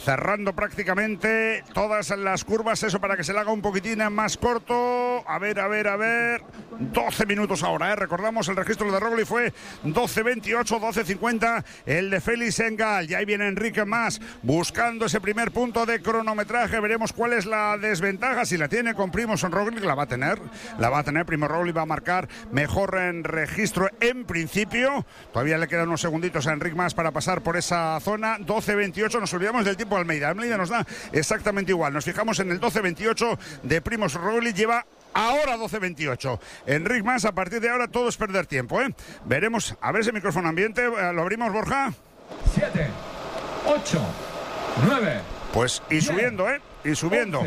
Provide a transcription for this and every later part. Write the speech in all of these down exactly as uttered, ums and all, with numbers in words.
cerrando prácticamente todas las curvas, eso para que se le haga un poquitín más corto. A ver, a ver, a ver, doce minutos ahora, ¿eh? Recordamos, el registro de Roglic fue doce veintiocho, doce cincuenta, el de Félix Engal. Y ahí viene Enric Mas buscando ese primer punto de cronometraje. Veremos cuál es la desventaja, si la tiene con Primož Roglic. La va a tener, la va a tener. Primož Roglic va a marcar mejor en registro en principio. Todavía le quedan unos segunditos a Enric Mas para pasar por esa zona. doce veintiocho, nos olvidamos del tiempo de Almeida. Almeida nos da exactamente igual. Nos fijamos en el doce veintiocho de Primož Roglic. Lleva ahora doce veintiocho. Enric Mas, a partir de ahora todo es perder tiempo, ¿eh? Veremos, a ver ese micrófono ambiente. ¿Lo abrimos, Borja? siete, ocho, nueve. Pues y subiendo, ¿eh? Y subiendo.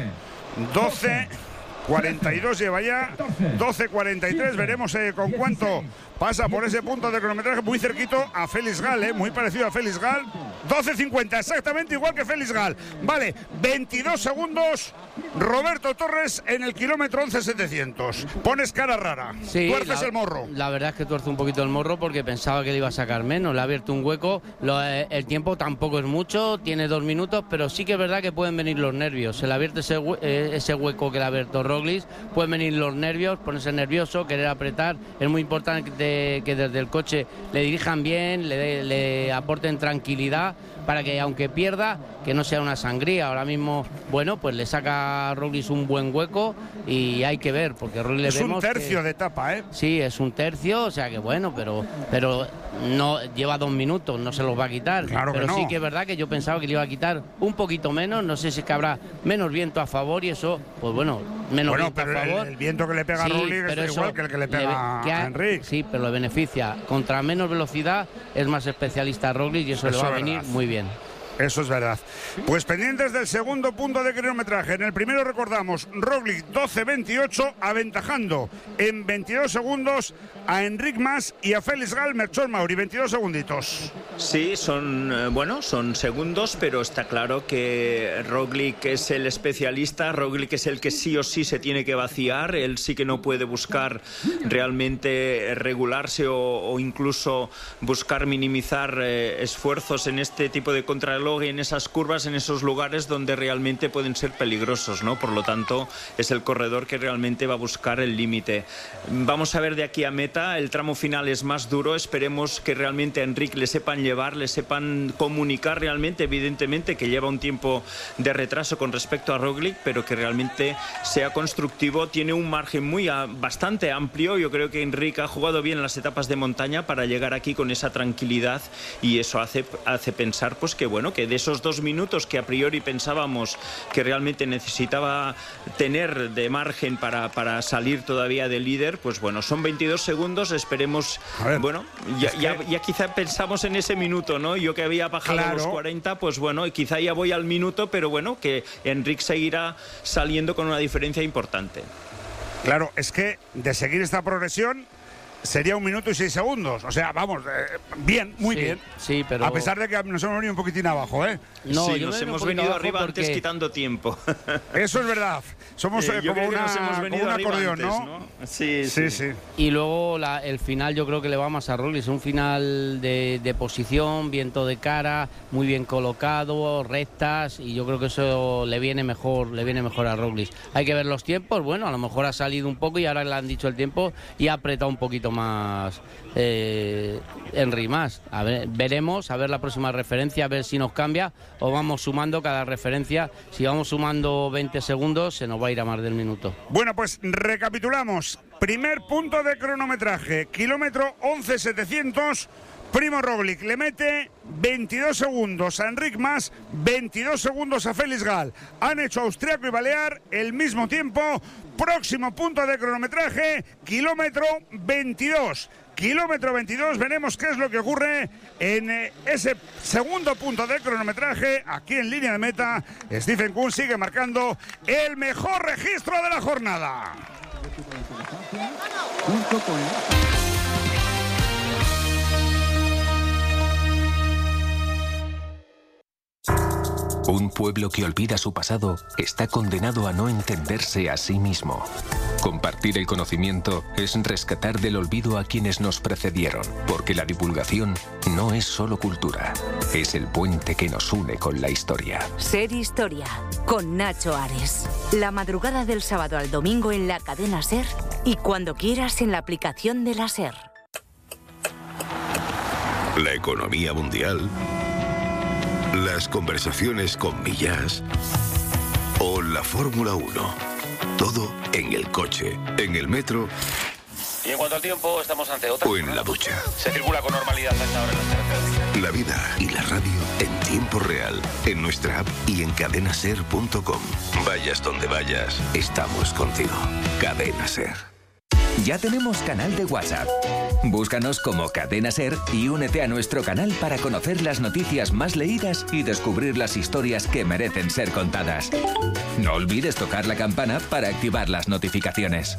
doce cuarenta y dos lleva ya. doce cuarenta y tres. Veremos eh, con cuánto pasa por ese punto de cronometraje, muy cerquito a Félix Gal, ¿eh? Muy parecido a Félix Gal. doce cincuenta, exactamente igual que Félix Gal. Vale, veintidós segundos. Roberto Torres en el kilómetro once setecientos. Pones cara rara, sí, tuerces la, el morro. La verdad es que tuerce un poquito el morro porque pensaba que le iba a sacar menos. Le ha abierto un hueco. Lo, eh, el tiempo tampoco es mucho, tiene dos minutos, pero sí que es verdad que pueden venir los nervios. Se le ha abierto ese, eh, ese hueco que le ha abierto Roglic. Pueden venir los nervios, ponerse nervioso, querer apretar. Es muy importante que, que desde el coche le dirijan bien, le, le aporten tranquilidad, para que aunque pierda, que no sea una sangría. Ahora mismo, bueno, pues le saca a Roglic un buen hueco y hay que ver, porque Roglic es vemos un tercio que, de etapa, ¿eh? Sí, es un tercio, o sea que bueno, pero pero no lleva dos minutos, no se los va a quitar. Claro que pero no. Sí que es verdad que yo pensaba que le iba a quitar un poquito menos, no sé si es que habrá menos viento a favor y eso, pues bueno, menos bueno, viento pero a favor. El, el viento que le pega sí, a Roglic es igual que el que le pega que a, a, a Enric. Sí, pero lo beneficia. Contra menos velocidad es más especialista Roglic y eso, eso le va a venir muy bien. Eso es verdad. Pues pendientes del segundo punto de cronometraje. En el primero recordamos, Roglic doce veintiocho, aventajando en veintidós segundos a Enric Mas y a Félix Gal. Melchor Mauri, veintidós segunditos. Sí, son, bueno, son segundos, pero está claro que Roglic es el especialista, Roglic es el que sí o sí se tiene que vaciar, él sí que no puede buscar realmente regularse o, o incluso buscar minimizar eh, esfuerzos en este tipo de contrarreloj y en esas curvas, en esos lugares donde realmente pueden ser peligrosos, ¿no? Por lo tanto, es el corredor que realmente va a buscar el límite. Vamos a ver de aquí a meta, el tramo final es más duro, esperemos que realmente a Enric le sepan llevar, le sepan comunicar realmente, evidentemente que lleva un tiempo de retraso con respecto a Roglic, pero que realmente sea constructivo, tiene un margen muy a, bastante amplio. Yo creo que Enric ha jugado bien en las etapas de montaña para llegar aquí con esa tranquilidad y eso hace, hace pensar pues que bueno, que de esos dos minutos que a priori pensábamos que realmente necesitaba tener de margen para, para salir todavía de líder, pues bueno, son veintidós segundos, esperemos, ver, bueno, ya, es que... ya, ya quizá pensamos en ese minuto, ¿no? Yo que había bajado claro. a los cuarenta, pues bueno, quizá ya voy al minuto, pero bueno, que Enric seguirá saliendo con una diferencia importante. Claro, es que de seguir esta progresión sería un minuto y seis segundos. O sea, vamos, eh, bien, muy sí, bien. Sí, pero... A pesar de que nos hemos venido un poquitín abajo, ¿eh? No, sí, nos hemos venido arriba porque... antes quitando tiempo. Eso es verdad. Somos eh, como, una, como un acordeón, antes, ¿no? ¿no? Sí, sí, sí. sí. Y luego la, el final yo creo que le va más a Roglic. Es un final de, de posición, viento de cara, muy bien colocado, rectas, y yo creo que eso le viene mejor, le viene mejor a Roglic. Hay que ver los tiempos, bueno, a lo mejor ha salido un poco y ahora le han dicho el tiempo y ha apretado un poquito más eh, Enric Mas. A ver, veremos, a ver la próxima referencia, a ver si nos cambia o vamos sumando cada referencia. Si vamos sumando veinte segundos, se nos va a ir a más del minuto. Bueno, pues recapitulamos. Primer punto de cronometraje, kilómetro once setecientos. Primož Roglic le mete veintidós segundos a Enric Mas, veintidós segundos a Félix Gal. Han hecho austriaco y balear el mismo tiempo. Próximo punto de cronometraje, kilómetro veintidós. Kilómetro veintidós, veremos qué es lo que ocurre en eh, ese segundo punto de cronometraje. Aquí en línea de meta, Stephen Kuhn sigue marcando el mejor registro de la jornada. Un pueblo que olvida su pasado está condenado a no entenderse a sí mismo. Compartir el conocimiento es rescatar del olvido a quienes nos precedieron, porque la divulgación no es solo cultura, es el puente que nos une con la historia. Ser Historia, con Nacho Ares. La madrugada del sábado al domingo en la cadena SER y cuando quieras en la aplicación de la SER. La economía mundial, las conversaciones con Millás o la Fórmula uno. Todo en el coche, en el metro. Y en cuanto al tiempo, estamos ante otra. O en la ducha. Se circula con normalidad a esta hora en las carreteras. La vida y la radio en tiempo real, en nuestra app y en cadena ser punto com. Vayas donde vayas, estamos contigo. Cadena Ser. Ya tenemos canal de WhatsApp. Búscanos como Cadena Ser y únete a nuestro canal para conocer las noticias más leídas y descubrir las historias que merecen ser contadas. No olvides tocar la campana para activar las notificaciones.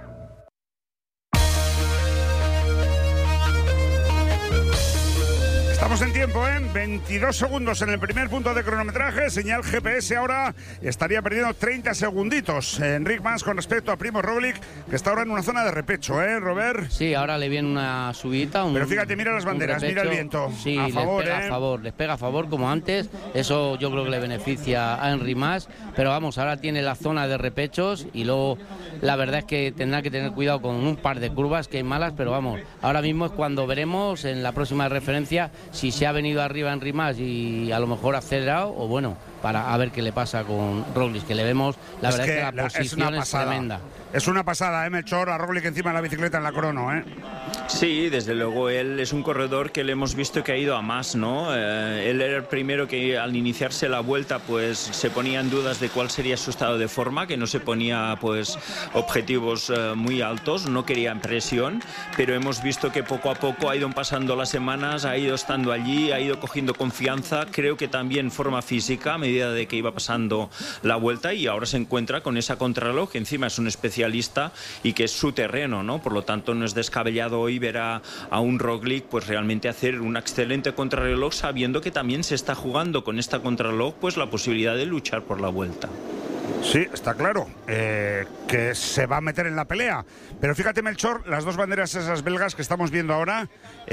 Estamos en tiempo, ¿eh? veintidós segundos en el primer punto de cronometraje. Señal G P S ahora estaría perdiendo treinta segunditos. Enric Mas con respecto a Primo Roglic, que está ahora en una zona de repecho, ¿eh, Robert? Sí, ahora le viene una subida. Un, Pero fíjate, mira las banderas, mira el viento. Sí, a favor, les pega ¿eh? a favor, les pega a favor como antes. Eso yo creo que le beneficia a Enric Mas. Pero vamos, ahora tiene la zona de repechos y luego la verdad es que tendrá que tener cuidado con un par de curvas que hay malas, pero vamos, ahora mismo es cuando veremos en la próxima referencia si se ha venido arriba Enric Mas y a lo mejor acelerado o bueno, para a ver qué le pasa con Roglic, que le vemos, la es verdad que es que la la, posición es, es tremenda. Es una pasada, ¿eh, Melchor? A Roglic encima de la bicicleta en la crono, ¿eh? Sí, desde luego, él es un corredor que le hemos visto que ha ido a más, ¿no? Eh, él era el primero que al iniciarse la vuelta pues se ponía en dudas de cuál sería su estado de forma, que no se ponía pues objetivos eh, muy altos, no quería presión, pero hemos visto que poco a poco ha ido pasando las semanas, ha ido estando allí, ha ido cogiendo confianza, creo que también forma física a medida de que iba pasando la vuelta y ahora se encuentra con esa contrarreloj, que encima es un especialista y que es su terreno, ¿no? Por lo tanto no es descabellado hoy ver a, a un Roglic pues realmente hacer un excelente contrarreloj sabiendo que también se está jugando con esta contrarreloj pues la posibilidad de luchar por la vuelta. Sí, está claro, eh, que se va a meter en la pelea. Pero fíjate, Melchor, las dos banderas esas belgas que estamos viendo ahora,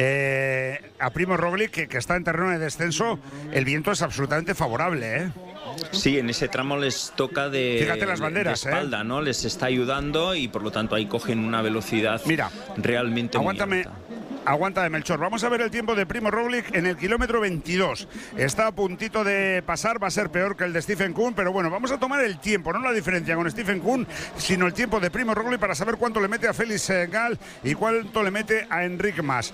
eh, a Primo Roglic, que, que está en terreno de descenso, el viento es absolutamente favorable, ¿eh? Sí, en ese tramo les toca de, Fíjate las banderas, de espalda, ¿eh? ¿no? Les está ayudando y por lo tanto ahí cogen una velocidad Mira, realmente aguántame. muy alta. Aguanta de Melchor. Vamos a ver el tiempo de Primo Roglic en el kilómetro veintidós. Está a puntito de pasar, va a ser peor que el de Stephen Kuhn, pero bueno, vamos a tomar el tiempo, no la diferencia con Stephen Kuhn, sino el tiempo de Primo Roglic para saber cuánto le mete a Félix Gall y cuánto le mete a Enric Mas.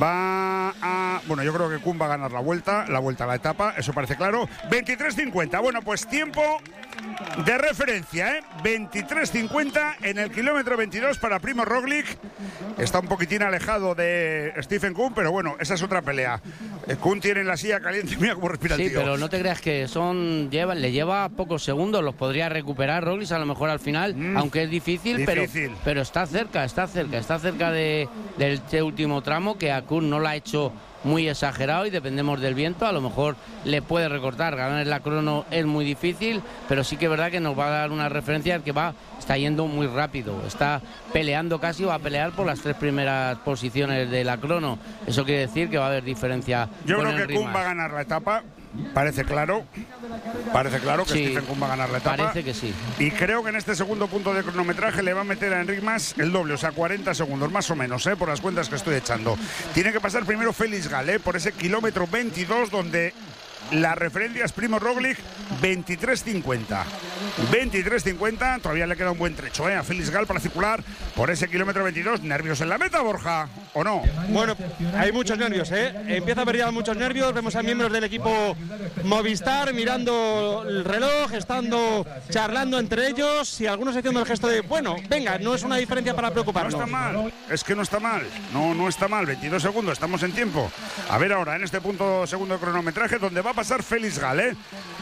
Va a... Bueno, yo creo que Kuhn va a ganar la vuelta, la vuelta a la etapa, eso parece claro. veintitrés cincuenta. Bueno, pues tiempo de referencia, ¿eh? veintitrés cincuenta en el kilómetro veintidós para Primo Roglic. Está un poquitín alejado de Stephen Kuhn, pero bueno, esa es otra pelea. Kuhn tiene la silla caliente, mira cómo respira el Sí, tío. pero no te creas que son lleva, le lleva pocos segundos, los podría recuperar Roglic a lo mejor al final, mm, aunque es difícil, difícil. Pero, pero está cerca, está cerca, está cerca de, de este último tramo, que a Kuhn no lo ha hecho muy exagerado y dependemos del viento, a lo mejor le puede recortar. Ganar en la crono es muy difícil, pero sí que es verdad que nos va a dar una referencia al que va, está yendo muy rápido, está peleando casi, va a pelear por las tres primeras posiciones de la crono. Eso quiere decir que va a haber diferencia. Yo con creo que Kuhn va a ganar la etapa. Parece claro, parece claro que sí, Stephen Kuhn va a ganar la etapa. Parece que sí. Y creo que en este segundo punto de cronometraje le va a meter a Enric Mas el doble, o sea, cuarenta segundos, más o menos, ¿eh? Por las cuentas que estoy echando. Tiene que pasar primero Félix Gall, ¿eh? Por ese kilómetro veintidós donde la referencia es Primo Roglic, veintitrés cincuenta. veintitrés cincuenta, todavía le queda un buen trecho, ¿eh? A Félix Gall para circular por ese kilómetro veintidós. ¿Nervios en la meta, Borja? ¿O no? Bueno, hay muchos nervios, ¿eh? Empieza a haber ya muchos nervios. Vemos a miembros del equipo Movistar mirando el reloj, estando charlando entre ellos y algunos haciendo el gesto de, bueno, venga, no es una diferencia para preocuparnos. No está mal, es que no está mal. No, no está mal. veintidós segundos, estamos en tiempo. A ver ahora, en este punto segundo de cronometraje, donde va a pasar Félix Gall, ¿eh?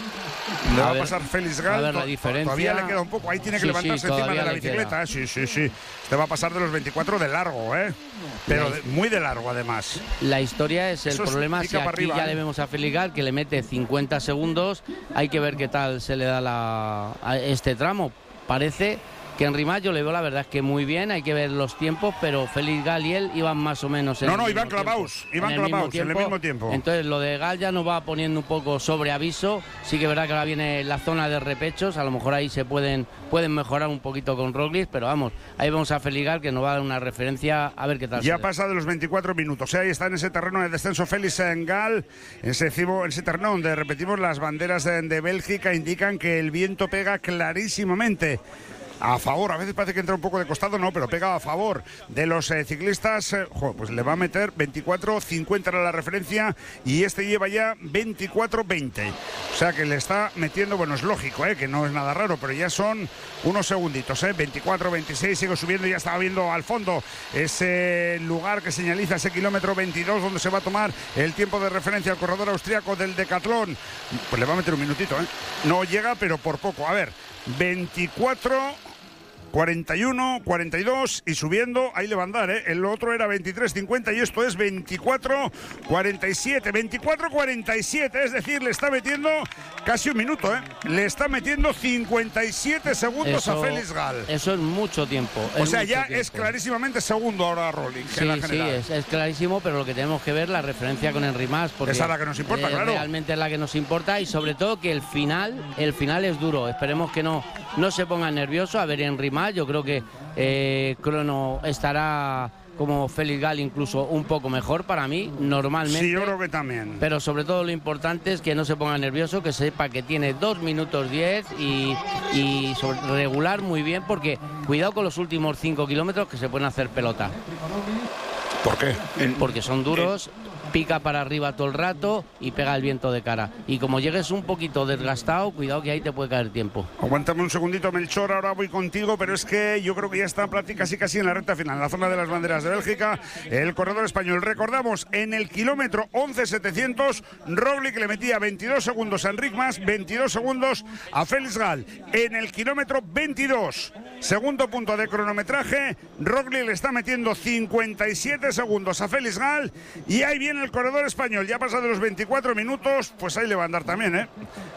Le va a a ver, pasar Félix Gall. a ver la diferencia. Todavía le queda un poco. Ahí tiene que Sí, levantarse sí, encima de la todavía le bicicleta. ¿eh? Sí, sí, sí. Este va a pasar de los veinticuatro de largo, ¿eh? Pero de, muy de largo, además. La historia es el Eso es problema. pica Si para aquí arriba, ya ¿eh? le vemos a Félix Gall, que le mete cincuenta segundos. Hay que ver qué tal se le da la, a este tramo. Parece que en Rimas yo le veo la verdad es que muy bien, hay que ver los tiempos, pero Félix Gall y él iban más o menos en No, el no, mismo iban clavados, tiempo. iban en el mismo clavados, en el tiempo. mismo tiempo. Entonces lo de Gall ya nos va poniendo un poco sobre aviso. Sí que es verdad que ahora viene la zona de repechos, a lo mejor ahí se pueden pueden mejorar un poquito con Roglic, pero vamos, ahí vamos a Félix Gall que nos va a dar una referencia a ver qué tal. Ya pasa de los veinticuatro minutos, ¿eh? Ahí está en ese terreno de descenso Félix Gall, en ese, cibo, en ese terreno donde repetimos las banderas de, de Bélgica indican que el viento pega clarísimamente a favor, a veces parece que entra un poco de costado, no, pero pega a favor de los eh, ciclistas. Eh, jo, pues le va a meter veinticuatro cincuenta era la referencia y este lleva ya veinticuatro veinte. O sea que le está metiendo, bueno, es lógico, eh, que no es nada raro, pero ya son unos segunditos, eh, veinticuatro veintiséis, sigue subiendo, ya estaba viendo al fondo ese lugar que señaliza ese kilómetro veintidós donde se va a tomar el tiempo de referencia al corredor austriaco del Decathlon. Pues le va a meter un minutito, eh. No llega, pero por poco. A ver, veinticuatro cuarenta y uno, cuarenta y dos y subiendo, ahí le va a andar, ¿eh? El otro era veintitrés cincuenta y esto es veinticuatro cuarenta y siete, veinticuatro cuarenta y siete, es decir, le está metiendo casi un minuto, ¿eh? Le está metiendo cincuenta y siete segundos eso, a Félix Gall. Eso es mucho tiempo. O es sea, mucho ya tiempo. es clarísimamente segundo ahora Roglic. Sí, en la sí, general. es, es clarísimo, pero lo que tenemos que ver la referencia con Henry Mas, porque esa es la que nos importa, eh, claro. Realmente es la que nos importa y sobre todo que el final, el final es duro. Esperemos que no, no se pongan nerviosos. A ver, Henry Mas, yo creo que eh, Crono estará como Félix Gall incluso un poco mejor para mí, normalmente. Sí, yo creo que también. Pero sobre todo lo importante es que no se ponga nervioso, que sepa que tiene dos minutos diez y, y sobre, regular muy bien, porque cuidado con los últimos cinco kilómetros que se pueden hacer pelota. ¿Por qué? Porque son duros, pica para arriba todo el rato y pega el viento de cara. Y como llegues un poquito desgastado, cuidado que ahí te puede caer tiempo. Aguántame un segundito, Melchor, ahora voy contigo, pero es que yo creo que ya está casi casi en la recta final, en la zona de las banderas de Bélgica, el corredor español. Recordamos, en el kilómetro once setecientos, Roglic le metía veintidós segundos a Enric Mas, veintidós segundos a Félix Gall. En el kilómetro veintidós, segundo punto de cronometraje, Roglic le está metiendo cincuenta y siete segundos a Félix Gall y ahí viene el corredor español, ya pasa de los veinticuatro minutos, pues ahí le va a andar también, ¿eh?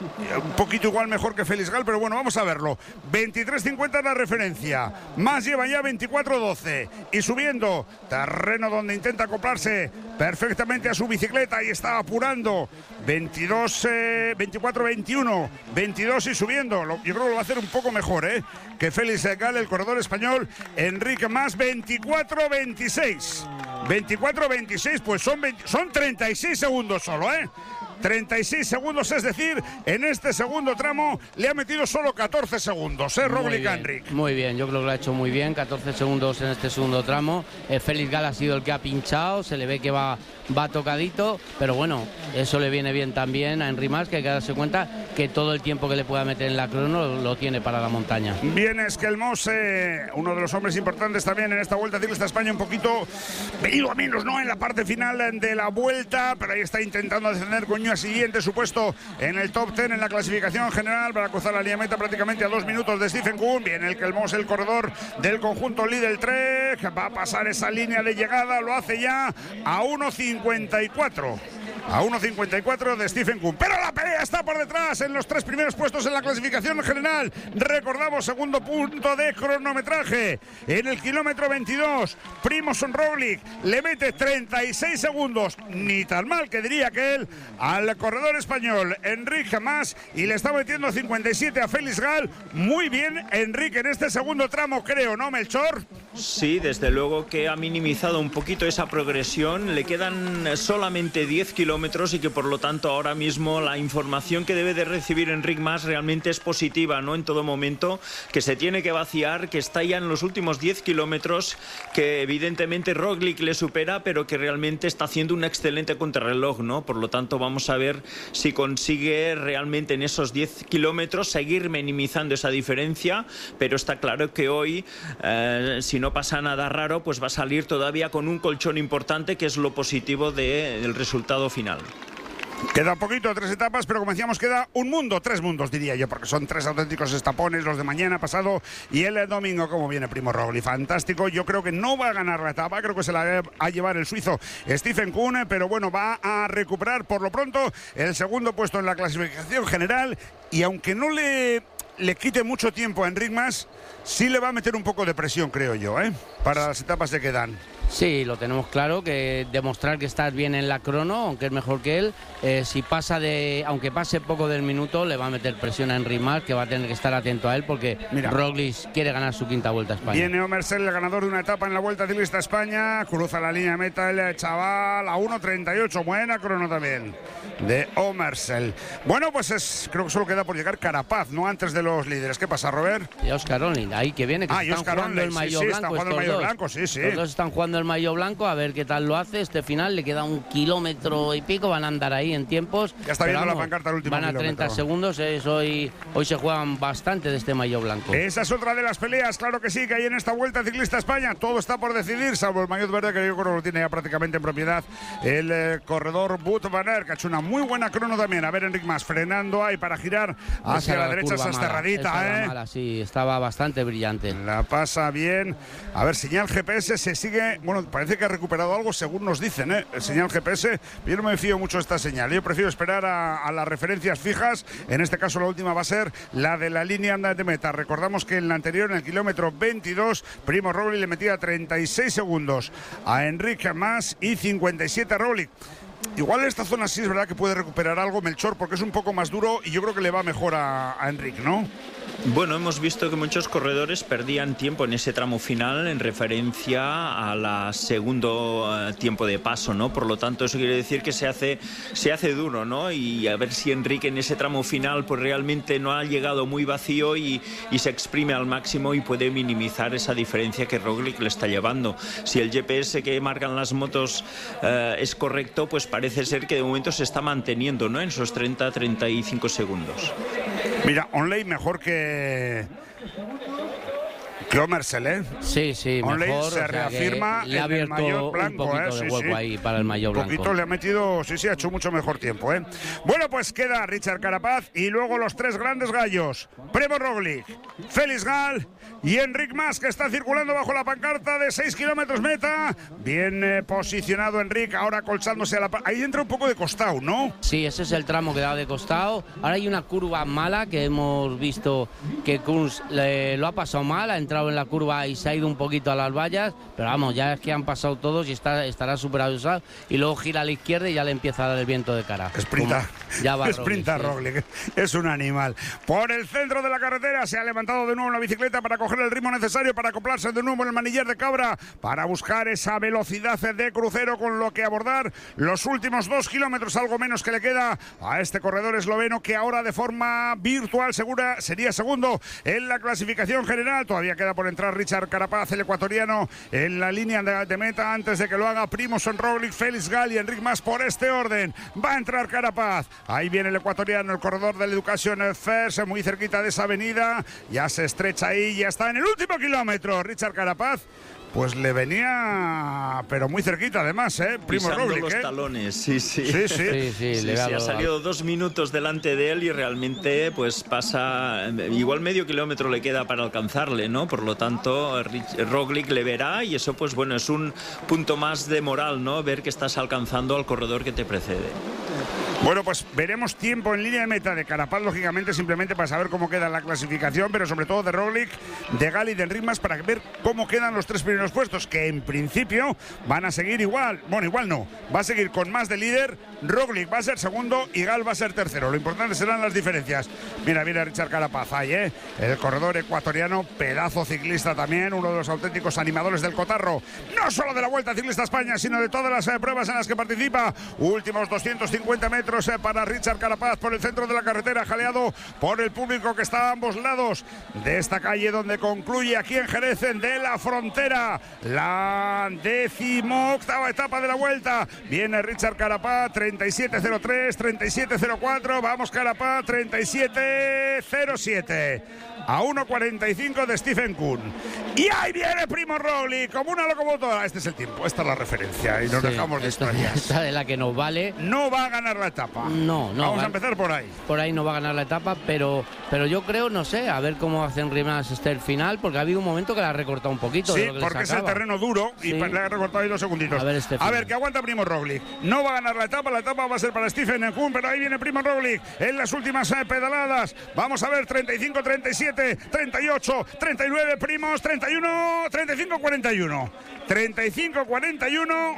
Un poquito igual mejor que Félix Gall, pero bueno, vamos a verlo. veintitrés cincuenta es la referencia, Mas lleva ya veinticuatro doce y subiendo, terreno donde intenta acoplarse perfectamente a su bicicleta y está apurando, veintidós, eh, veinticuatro veintiuno, veintidós y subiendo, yo creo que lo va a hacer un poco mejor, ¿eh? Que Félix Gall, el corredor español. Enric Mas, veinticuatro veintiséis. veinticuatro veintiséis, pues son, veinte, son treinta y seis segundos solo, ¿eh? treinta y seis segundos, es decir, en este segundo tramo le ha metido solo catorce segundos, ¿eh? Roglic a Enric. Muy bien, yo creo que lo ha hecho muy bien, catorce segundos en este segundo tramo. Eh, Félix Gall ha sido el que ha pinchado, se le ve que va, va tocadito, pero bueno, eso le viene bien también a Henry Mas, que hay que darse cuenta que todo el tiempo que le pueda meter en la crono lo, lo tiene para la montaña. Bien, es que el Mose, uno de los hombres importantes también en esta Vuelta Ciclista España, un poquito venido a menos, ¿no? En la parte final de la vuelta, pero ahí está intentando descender con siguiente su puesto en el top diez en la clasificación general para cruzar la línea meta prácticamente a dos minutos de Stephen Kuhn. Viene el Kelmos, el corredor del conjunto Lidl Trek, va a pasar esa línea de llegada, lo hace ya a uno cincuenta y cuatro. A uno cincuenta y cuatro de Stephen Kuhn. Pero la pelea está por detrás en los tres primeros puestos en la clasificación general. Recordamos, segundo punto de cronometraje. En el kilómetro veintidós, Primož Roglic le mete treinta y seis segundos. Ni tan mal que diría que él al corredor español Enric Mas y le está metiendo cincuenta y siete a Félix Gall. Muy bien, Enrique, en este segundo tramo, creo, ¿no, Melchor? Sí, desde luego que ha minimizado un poquito esa progresión. Le quedan solamente diez kilómetros y que por lo tanto ahora mismo la información que debe de recibir Enric Mas realmente es positiva, ¿no? En todo momento, que se tiene que vaciar, que está ya en los últimos diez kilómetros, que evidentemente Roglic le supera, pero que realmente está haciendo un excelente contrarreloj, ¿no? Por lo tanto, vamos a ver si consigue realmente en esos diez kilómetros seguir minimizando esa diferencia, pero está claro que hoy, eh, si no pasa nada raro, pues va a salir todavía con un colchón importante, que es lo positivo de, del resultado final. Queda poquito, tres etapas, pero como decíamos, queda un mundo, tres mundos diría yo, porque son tres auténticos estapones, los de mañana, pasado y el domingo. Como viene Primo Roglic, fantástico. Yo creo que no va a ganar la etapa, creo que se la va a llevar el suizo Stephen Kuhn, pero bueno, va a recuperar por lo pronto el segundo puesto en la clasificación general, y aunque no le, le quite mucho tiempo a Enric Mas, sí le va a meter un poco de presión, creo yo, ¿eh? Para las etapas que quedan. Sí, lo tenemos claro, que demostrar que estás bien en la crono, aunque es mejor que él, eh, si pasa de, aunque pase poco del minuto, le va a meter presión a Enric Mas, que va a tener que estar atento a él, porque Mira, Roglic quiere ganar su quinta Vuelta a España. Viene Omersel, el ganador de una etapa en la Vuelta Ciclista a España, cruza la línea de meta el chaval a uno treinta y ocho, buena crono también de Omersel. Bueno, pues es, creo que solo queda por llegar Carapaz, no antes de los líderes. ¿Qué pasa, Robert? Y Oscar Onlin, ahí que viene, que ah, están Oscar jugando Onlin, el maillot sí, sí, blanco. Están jugando el maillot blanco, sí, sí. Los dos están jugando el maillot blanco, a ver qué tal lo hace. Este final le queda un kilómetro y pico, van a andar ahí en tiempos. Ya está viendo vamos, la pancarta el último Van a kilómetro. treinta segundos, es hoy, hoy se juegan bastante de este maillot blanco. Esa es otra de las peleas, claro que sí, que hay en esta Vuelta Ciclista a España. Todo está por decidir, salvo el maillot verde, que yo creo que lo tiene ya prácticamente en propiedad el eh, corredor Wout van Aert, que ha hecho una muy buena crono también. A ver, Enric Mas frenando ahí para girar hacia la, la derecha, esa cerradita, ¿eh? Mala, sí, estaba bastante brillante. La pasa bien. A ver, señal G P S se sigue, bueno, parece que ha recuperado algo según nos dicen, ¿eh? El señal G P S, yo no me fío mucho de esta señal. Yo prefiero esperar a, a las referencias fijas. En este caso la última va a ser la de la línea de meta. Recordamos que en la anterior, en el kilómetro veintidós, Primo Roglic le metía treinta y seis segundos a Enric Mas y cincuenta y siete a Roglic. Igual en esta zona sí es verdad que puede recuperar algo Melchor, porque es un poco más duro y yo creo que le va mejor a, a Enric, ¿no? Bueno, hemos visto que muchos corredores perdían tiempo en ese tramo final en referencia a la segundo uh, tiempo de paso, ¿no? Por lo tanto, eso quiere decir que se hace, se hace duro, ¿no? Y a ver si Enric en ese tramo final pues realmente no ha llegado muy vacío y, y se exprime al máximo y puede minimizar esa diferencia que Roglic le está llevando. Si el G P S que marcan las motos uh, es correcto, pues parece ser que de momento se está manteniendo, ¿no? En esos treinta a treinta y cinco segundos. Mira, Onley mejor que que Omersel, ¿eh? Sí, sí, Onley mejor. se reafirma Le ha en el maillot blanco, un poquito ¿eh? de Sí, hueco sí. ahí para el maillot blanco. Un poquito le ha metido, sí, sí, ha hecho mucho mejor tiempo, ¿eh? Bueno, pues queda Richard Carapaz y luego los tres grandes gallos. Primo Roglic, Félix Gall y Enric Mas, que está circulando bajo la pancarta de seis kilómetros meta. Bien eh, posicionado Enric, ahora colchándose a la... Ahí entra un poco de costado, ¿no? Sí, ese es el tramo que da de costado. Ahora hay una curva mala que hemos visto que Kunz le, lo ha pasado mal, ha entrado en la curva y se ha ido un poquito a las vallas, pero vamos, ya es que han pasado todos y está, estará súper abusado, y luego gira a la izquierda y ya le empieza a dar el viento de cara. Sprinta, ya va Sprinta Roglic, sí. Es un animal. Por el centro de la carretera se ha levantado de nuevo la bicicleta para coger el ritmo necesario para acoplarse de nuevo en el manillar de Cabra, para buscar esa velocidad de crucero con lo que abordar los últimos dos kilómetros, algo menos que le queda a este corredor esloveno, que ahora de forma virtual segura sería segundo en la clasificación general. Todavía queda por entrar Richard Carapaz, el ecuatoriano, en la línea de, de meta. Antes de que lo haga Primož Roglic, Félix Gall y Enric Mas por este orden. Va a entrar Carapaz. Ahí viene el ecuatoriano, el corredor del Education First, muy cerquita de esa avenida. Ya se estrecha ahí, ya está en el último kilómetro. Richard Carapaz, pues le venía, pero muy cerquita además, ¿eh? Primo Pisando Roglic, los ¿eh? talones, sí, sí. Sí, sí. Sí, sí, Sí, le sí, ha ha dado- salido dos minutos delante de él y realmente pues pasa, igual medio kilómetro le queda para alcanzarle, ¿no? Por lo tanto, Rich- Roglic le verá y eso pues bueno, es un punto más de moral, ¿no? Ver que estás alcanzando al corredor que te precede. Bueno, pues veremos tiempo en línea de meta de Carapaz, lógicamente, simplemente para saber cómo queda la clasificación, pero sobre todo de Roglic, de Gall y de Enric Mas, para ver cómo quedan los tres primeros puestos, que en principio van a seguir igual. Bueno, igual no, va a seguir con más de líder. Roglic va a ser segundo y Gall va a ser tercero. Lo importante serán las diferencias. Mira, mira Richard Carapaz ahí, ¿eh? El corredor ecuatoriano, pedazo ciclista también, uno de los auténticos animadores del cotarro, no solo de la Vuelta Ciclista a España, sino de todas las eh, pruebas en las que participa. Últimos doscientos cincuenta metros eh, para Richard Carapaz por el centro de la carretera, jaleado por el público que está a ambos lados de esta calle donde concluye aquí en Jerez de la Frontera la decimoctava etapa de la Vuelta. Viene Richard Carapaz, treinta y siete cero tres, treinta y siete cero cuatro, vamos Carapaz, treinta y siete cero siete. A uno cuarenta y cinco de Stephen Kuhn. Y ahí viene Primo Roglic como una locomotora. Este es el tiempo, esta es la referencia y nos sí, dejamos de historias. Esta es la que nos vale. No va a ganar la etapa. No, no. Vamos va, a empezar por ahí. Por ahí no va a ganar la etapa, pero, pero yo creo, no sé, a ver cómo hacen rimas este el final, porque ha habido un momento que la ha recortado un poquito. Sí, de lo que porque es el terreno duro y sí. le ha recortado ahí dos segunditos. A ver, este a ver, que aguanta Primo Roglic. No va a ganar la etapa, la etapa va a ser para Stephen Kuhn, pero ahí viene Primo Roglic en las últimas eh, pedaladas. Vamos a ver, treinta y cinco, treinta y siete, treinta y ocho, treinta y nueve, Primos, treinta y uno, treinta y cinco, cuarenta y uno. treinta y cinco, cuarenta y uno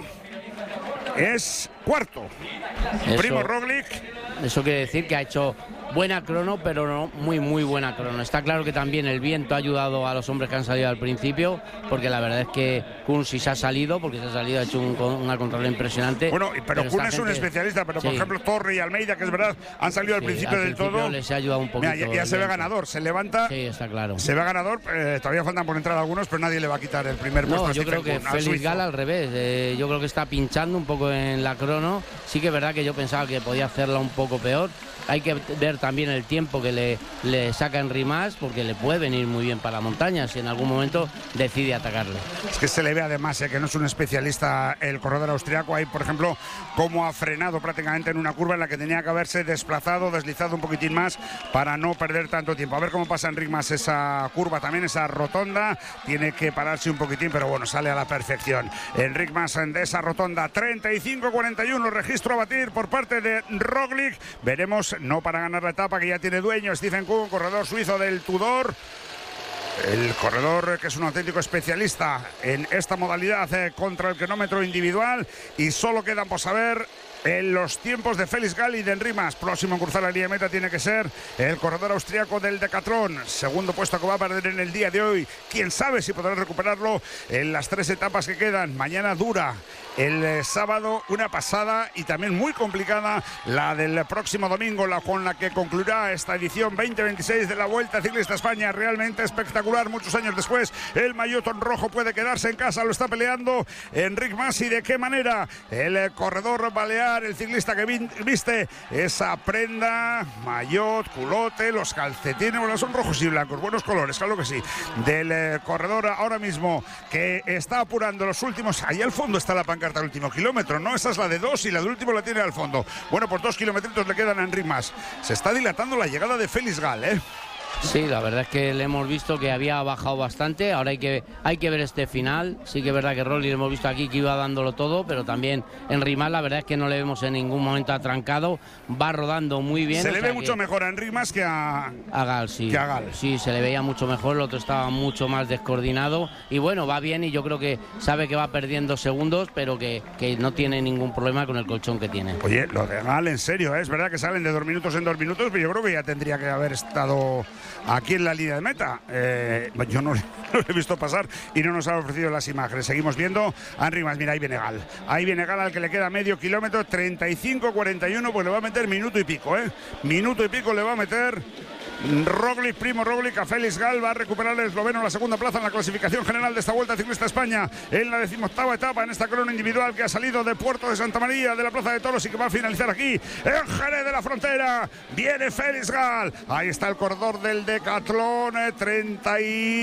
es cuarto. Eso, Primo Roglic. Eso quiere decir que ha hecho buena crono, pero no muy, muy buena crono. Está claro que también el viento ha ayudado a los hombres que han salido al principio, porque la verdad es que Kuhn sí se ha salido, porque se ha salido, ha hecho un, una control impresionante. Bueno, pero, pero Kuhn es gente, un especialista, pero sí. por ejemplo Torre y Almeida, que es verdad, han salido al sí, principio al del principio todo. Les ha ayudado un poquito. Mira, ya, ya se ve ganador, se levanta. Sí, está claro. Se ve ganador, eh, todavía faltan por entrar algunos, pero nadie le va a quitar el primer puesto. No, a yo creo que Kuhn, Félix Gala al revés. Eh, yo creo que está pinchando un poco en la crono. Sí que es verdad que yo pensaba que podía hacerla un poco peor. Hay que ver también el tiempo que le, le saca Enric Mas, porque le puede venir muy bien para la montaña si en algún momento decide atacarle. Es que se le ve además eh, que no es un especialista el corredor austriaco. Ahí, por ejemplo, cómo ha frenado prácticamente en una curva en la que tenía que haberse desplazado, deslizado un poquitín más para no perder tanto tiempo. A ver cómo pasa Enric Mas esa curva también, esa rotonda. Tiene que pararse un poquitín, pero bueno, sale a la perfección. Enric Mas de esa rotonda, treinta y cinco cuarenta y uno, registro a batir por parte de Roglic. Veremos. No para ganar la etapa, que ya tiene dueño Stephen Kuhn, corredor suizo del Tudor. El corredor que es un auténtico especialista en esta modalidad eh, contra el cronómetro individual. Y solo quedan por saber en los tiempos de Félix Gall y de Enric Mas. Próximo en cruzar la línea de meta tiene que ser el corredor austriaco del Decathlon. Segundo puesto que va a perder en el día de hoy. Quién sabe si podrá recuperarlo en las tres etapas que quedan. Mañana dura. El eh, sábado una pasada y también muy complicada la del próximo domingo, la con la que concluirá esta edición veinte veintiséis de la Vuelta Ciclista España. Realmente espectacular. Muchos años después el maillot rojo puede quedarse en casa. Lo está peleando Enric Mas. ¿Y de qué manera? El eh, corredor balear, el ciclista que viste esa prenda, maillot, culote, los calcetines, bueno, son rojos y blancos, buenos colores, claro que sí, del eh, corredor ahora mismo que está apurando los últimos. Ahí al fondo está la pancarta del último kilómetro, ¿no? Esa es la de dos y la del último la tiene al fondo. Bueno, pues dos kilometritos le quedan a Enric Mas. Se está dilatando la llegada de Félix Gall, ¿eh? Sí, la verdad es que le hemos visto que había bajado bastante. Ahora hay que, hay que ver este final. Sí que es verdad que Roglic hemos visto aquí que iba dándolo todo, pero también Enric Mas, la verdad es que no le vemos en ningún momento atrancado. Va rodando muy bien. Se le ve mucho mejor a Enric Mas que a, a Gall, sí. que a Gall. Sí, se le veía mucho mejor. El otro estaba mucho más descoordinado. Y bueno, va bien y yo creo que sabe que va perdiendo segundos, pero que, que no tiene ningún problema con el colchón que tiene. Oye, lo de Gall, en serio, ¿eh? Es verdad que salen de dos minutos en dos minutos, pero yo creo que ya tendría que haber estado aquí en la línea de meta. Eh, yo no, no lo he visto pasar y no nos han ofrecido las imágenes. Seguimos viendo a Enric Mas. Mira, ahí viene Gall. Ahí viene Gall, al que le queda medio kilómetro, treinta y cinco cuarenta y uno, pues le va a meter minuto y pico, ¿eh? Minuto y pico le va a meter Roglic, Primo Roglic a Félix Gall. Va a recuperar el esloveno la segunda plaza en la clasificación general de esta Vuelta Ciclista España en la decimoctava etapa en esta crono individual que ha salido de Puerto de Santa María de la Plaza de Toros y que va a finalizar aquí en Jerez de la Frontera. Viene Félix Gall. Ahí está el corredor del Decathlon, treinta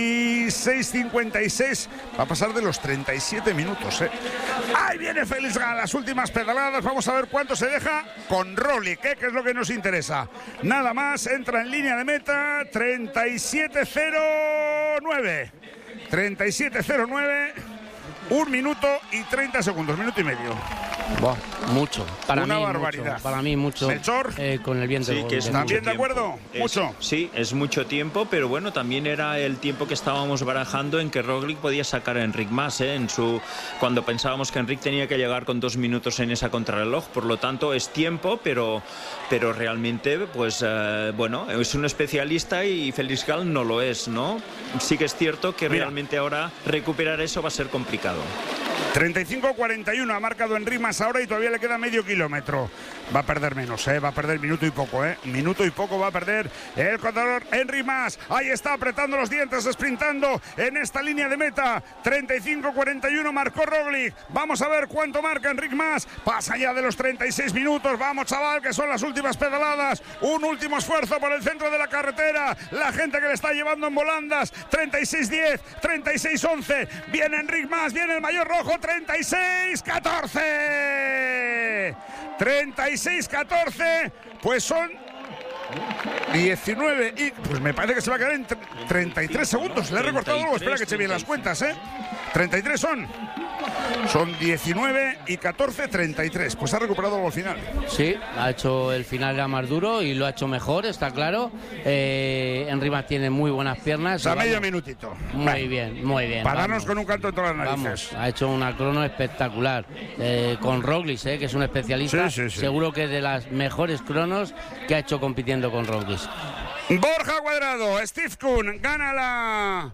y seis cincuenta y seis. Va a pasar de los treinta y siete minutos, ¿eh? Ahí viene Félix Gall, las últimas pedaladas. Vamos a ver cuánto se deja con Roglic, ¿eh? Que es lo que nos interesa. Nada más, entra en línea de meta, treinta y siete cero nueve. treinta y siete cero nueve, un minuto y treinta segundos, minuto y medio. Wow, mucho. Para Una mí, barbaridad. Mucho, para mí mucho. Melchor, eh, con el viento. Sí, que es ¿también de acuerdo? Es, mucho. Sí, es mucho tiempo, pero bueno, también era el tiempo que estábamos barajando en que Roglic podía sacar a Enric Mas, ¿eh? En su, cuando pensábamos que Enric tenía que llegar con dos minutos en esa contrarreloj. Por lo tanto, es tiempo, pero, pero realmente, pues eh, bueno, es un especialista y Félix Gall no lo es, ¿no? Sí que es cierto que Mira, realmente ahora recuperar eso va a ser complicado. treinta y cinco cuarenta y uno ha marcado Enric Mas ahora y todavía le queda medio kilómetro. Va a perder menos, ¿eh? Va a perder minuto y poco, ¿eh? Minuto y poco va a perder el corredor Enric Mas. Ahí está apretando los dientes, sprintando en esta línea de meta. treinta y cinco cuarenta y uno marcó Roglic. Vamos a ver cuánto marca Enric Mas. Pasa ya de los treinta y seis minutos. Vamos, chaval, que son las últimas pedaladas. Un último esfuerzo por el centro de la carretera. La gente que le está llevando en volandas. treinta y seis diez, treinta y seis once. Viene Enric Mas, viene el mayor rojo. treinta y seis catorce. treinta y seis catorce. Pues son diecinueve y pues me parece que se va a quedar en treinta y tres segundos. Le he recortado algo, espera que eche bien las cuentas, ¿eh? treinta y tres son. Son diecinueve y catorce, treinta y tres. Pues ha recuperado algo al final. Sí, ha hecho el final ya más duro y lo ha hecho mejor, está claro. Eh, Enric Mas tiene muy buenas piernas. O sea, medio minutito. Muy vale. bien, muy bien. Pararnos con un canto en todas las narices. Vamos, ha hecho una crono espectacular. Eh, con Roglic, eh, que es un especialista. Sí, sí, sí. Seguro que es de las mejores cronos que ha hecho compitiendo con Roglic. Borja Cuadrado, Steve Kuhn gana la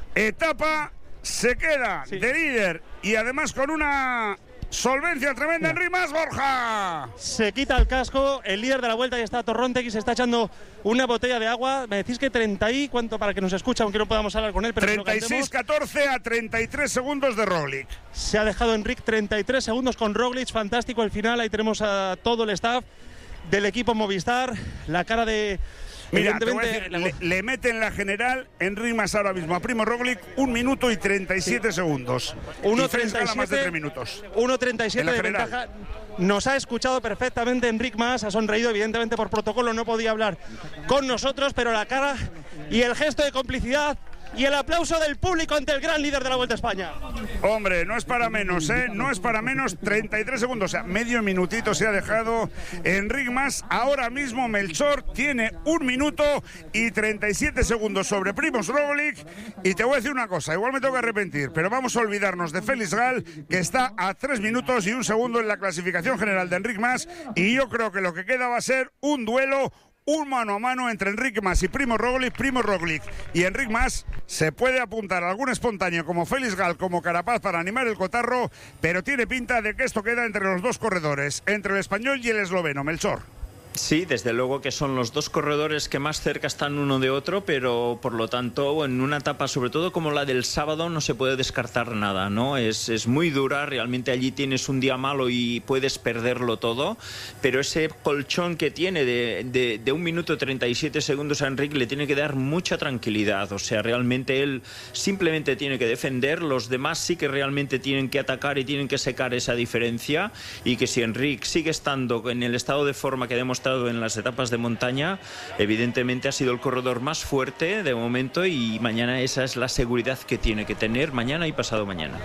etapa. Se queda sí. de líder y además con una solvencia tremenda. Enric Mas, Borja. Se quita el casco, el líder de la vuelta ya está Torronte, que se está echando una botella de agua. Me decís que treinta y cuánto para que nos escuche, aunque no podamos hablar con él. Pero treinta y seis catorce a treinta y tres segundos de Roglic. Se ha dejado Enric treinta y tres segundos con Roglic, fantástico el final. Ahí tenemos a todo el staff del equipo Movistar, la cara de... Mira, te voy a decir, le, le mete en la general Enric Mas ahora mismo a Primo Roglic un minuto y treinta y siete sí. segundos. uno treinta y siete, más de tres minutos. uno treinta y siete de general. Ventaja. Nos ha escuchado perfectamente Enric Mas, ha sonreído, evidentemente por protocolo no podía hablar con nosotros, pero la cara y el gesto de complicidad y el aplauso del público ante el gran líder de la Vuelta a España. Hombre, no es para menos, ¿eh? No es para menos, treinta y tres segundos, o sea, medio minutito se ha dejado Enric Mas. Ahora mismo Melchor tiene un minuto y treinta y siete segundos sobre Primož Roglic. Y te voy a decir una cosa, igual me tengo que arrepentir, pero vamos a olvidarnos de Félix Gal, que está a tres minutos y un segundo en la clasificación general de Enric Mas. Y yo creo que lo que queda va a ser un duelo, un mano a mano entre Enric Mas y Primo Roglic. Primo Roglic y Enric Mas se puede apuntar a algún espontáneo como Félix Gal, como Carapaz para animar el cotarro, pero tiene pinta de que esto queda entre los dos corredores, entre el español y el esloveno. Melchor. Sí, desde luego que son los dos corredores que más cerca están uno de otro, pero por lo tanto en una etapa sobre todo como la del sábado no se puede descartar nada, ¿no? Es, es muy dura, realmente allí tienes un día malo y puedes perderlo todo, pero ese colchón que tiene de, de, de un minuto treinta y siete segundos a Enric le tiene que dar mucha tranquilidad, o sea, realmente él simplemente tiene que defender, los demás sí que realmente tienen que atacar y tienen que secar esa diferencia, y que si Enric sigue estando en el estado de forma que demostrado en las etapas de montaña, evidentemente ha sido el corredor más fuerte de momento, y mañana esa es la seguridad que tiene que tener mañana y pasado mañana.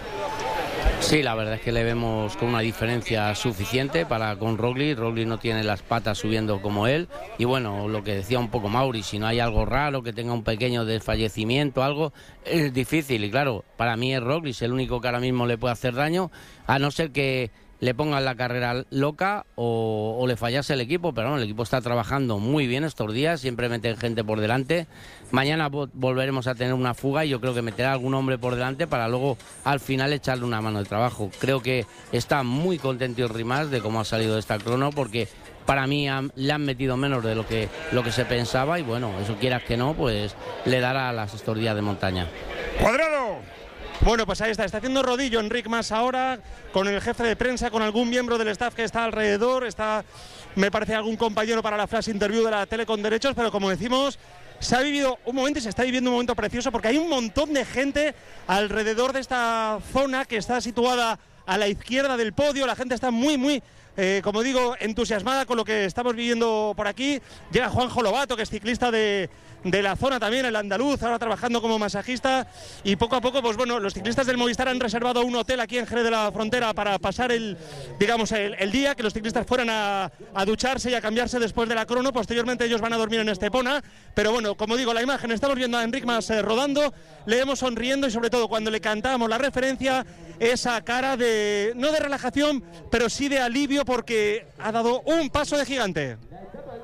Sí, la verdad es que le vemos con una diferencia suficiente para con Roglic. Roglic no tiene las patas subiendo como él, y bueno, lo que decía un poco Mauri, si no hay algo raro, que tenga un pequeño desfallecimiento, algo, es difícil, y claro, para mí es Roglic el único que ahora mismo le puede hacer daño, a no ser que le pongan la carrera loca o, o le fallase el equipo, pero no, el equipo está trabajando muy bien estos días, siempre meten gente por delante. Mañana volveremos a tener una fuga y yo creo que meterá algún hombre por delante para luego al final echarle una mano de trabajo. Creo que está muy contento Enric Mas de cómo ha salido de esta crono, porque para mí han, le han metido menos de lo que, lo que se pensaba, y bueno, eso quieras que no, pues le dará a las estos días de montaña. ¡Cuadrado! Bueno, pues ahí está, está haciendo rodillo Enric Mas ahora, con el jefe de prensa, con algún miembro del staff que está alrededor, está, me parece, algún compañero para la flash interview de la tele con derechos, pero como decimos, se ha vivido un momento y se está viviendo un momento precioso, porque hay un montón de gente alrededor de esta zona que está situada a la izquierda del podio. La gente está muy, muy, eh, como digo, entusiasmada con lo que estamos viviendo por aquí. Llega Juanjo Lobato, que es ciclista de, de la zona también, el andaluz, ahora trabajando como masajista, y poco a poco, pues bueno, los ciclistas del Movistar han reservado un hotel aquí en Jerez de la Frontera para pasar el, digamos, el, el día, que los ciclistas fueran a, a ducharse y a cambiarse después de la crono. Posteriormente ellos van a dormir en Estepona, pero bueno, como digo, la imagen, estamos viendo a Enric Mas eh, rodando, le vemos sonriendo, y sobre todo cuando le cantamos la referencia, esa cara de, no de relajación, pero sí de alivio, porque ha dado un paso de gigante.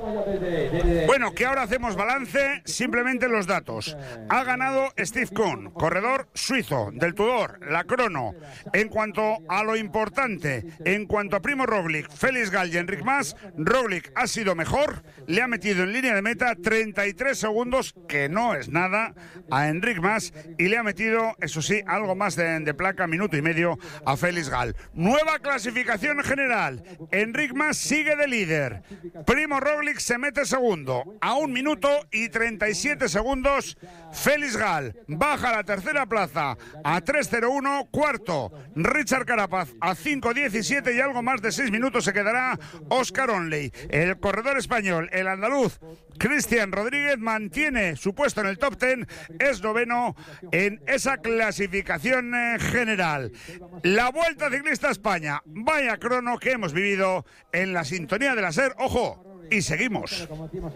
Bueno, que ahora hacemos balance, simplemente los datos. Ha ganado Steve Kuhn, corredor suizo del Tudor, la crono. En cuanto a lo importante, en cuanto a Primo Roglic, Félix Gall y Enric Mas, Roglic ha sido mejor, le ha metido en línea de meta treinta y tres segundos, que no es nada, a Enric Mas, y le ha metido, eso sí, algo más de, de placa, minuto y medio, a Félix Gall. Nueva clasificación general. Enric Mas sigue de líder. Primo Roglic se mete segundo. A un minuto y treinta y siete segundos, Félix Gall baja a la tercera plaza a tres cero uno. Cuarto, Richard Carapaz a cinco diecisiete y algo más de seis minutos se quedará Oscar Onley. El corredor español, el andaluz Cristian Rodríguez, mantiene su puesto en el top ten, es noveno en esa clasificación general. La Vuelta Ciclista a España, vaya crono que hemos vivido en la sintonía de la SER. Ojo, y seguimos.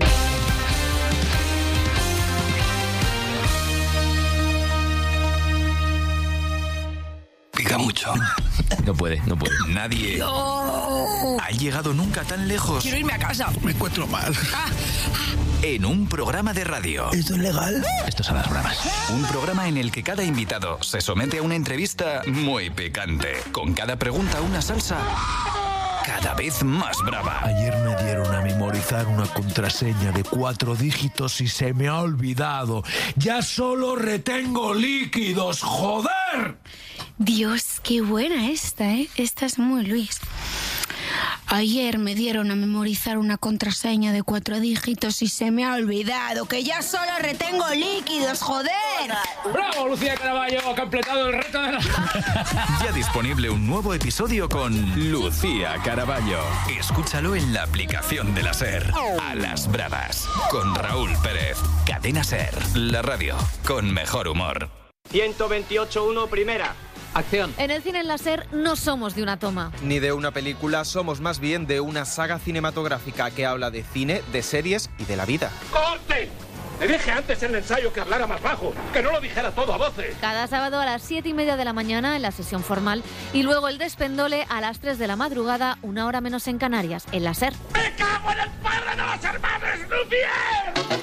Pica mucho. No puede, no puede. Nadie no. ha llegado nunca tan lejos. Quiero irme a casa. Me encuentro mal. Ah. En un programa de radio. ¿Esto es legal? Esto son las bravas. Un programa en el que cada invitado se somete a una entrevista muy picante. Con cada pregunta una salsa cada vez más brava. Ayer me dieron a memorizar una contraseña de cuatro dígitos y se me ha olvidado. Ya solo retengo líquidos, ¡joder! Dios, qué buena esta, ¿eh? Esta es muy Luis. Ayer me dieron a memorizar una contraseña de cuatro dígitos y se me ha olvidado que ya solo retengo líquidos, joder. ¡Bravo, Lucía Caraballo! Ha completado el reto de la... Ya disponible un nuevo episodio con Lucía Caraballo. Escúchalo en la aplicación de la SER. A las bravas. Con Raúl Pérez. Cadena SER. La radio con mejor humor. ciento veintiocho uno, primera. Acción. En el cine en la SER no somos de una toma. Ni de una película, somos más bien de una saga cinematográfica que habla de cine, de series y de la vida. ¡Corte! Le dije antes en el ensayo que hablara más bajo, que no lo dijera todo a voces. Cada sábado a las siete y media de la mañana en la sesión formal y luego el despendole a las tres de la madrugada, una hora menos en Canarias, en la SER. ¡Me cago en el padre de los hermanos Lumière!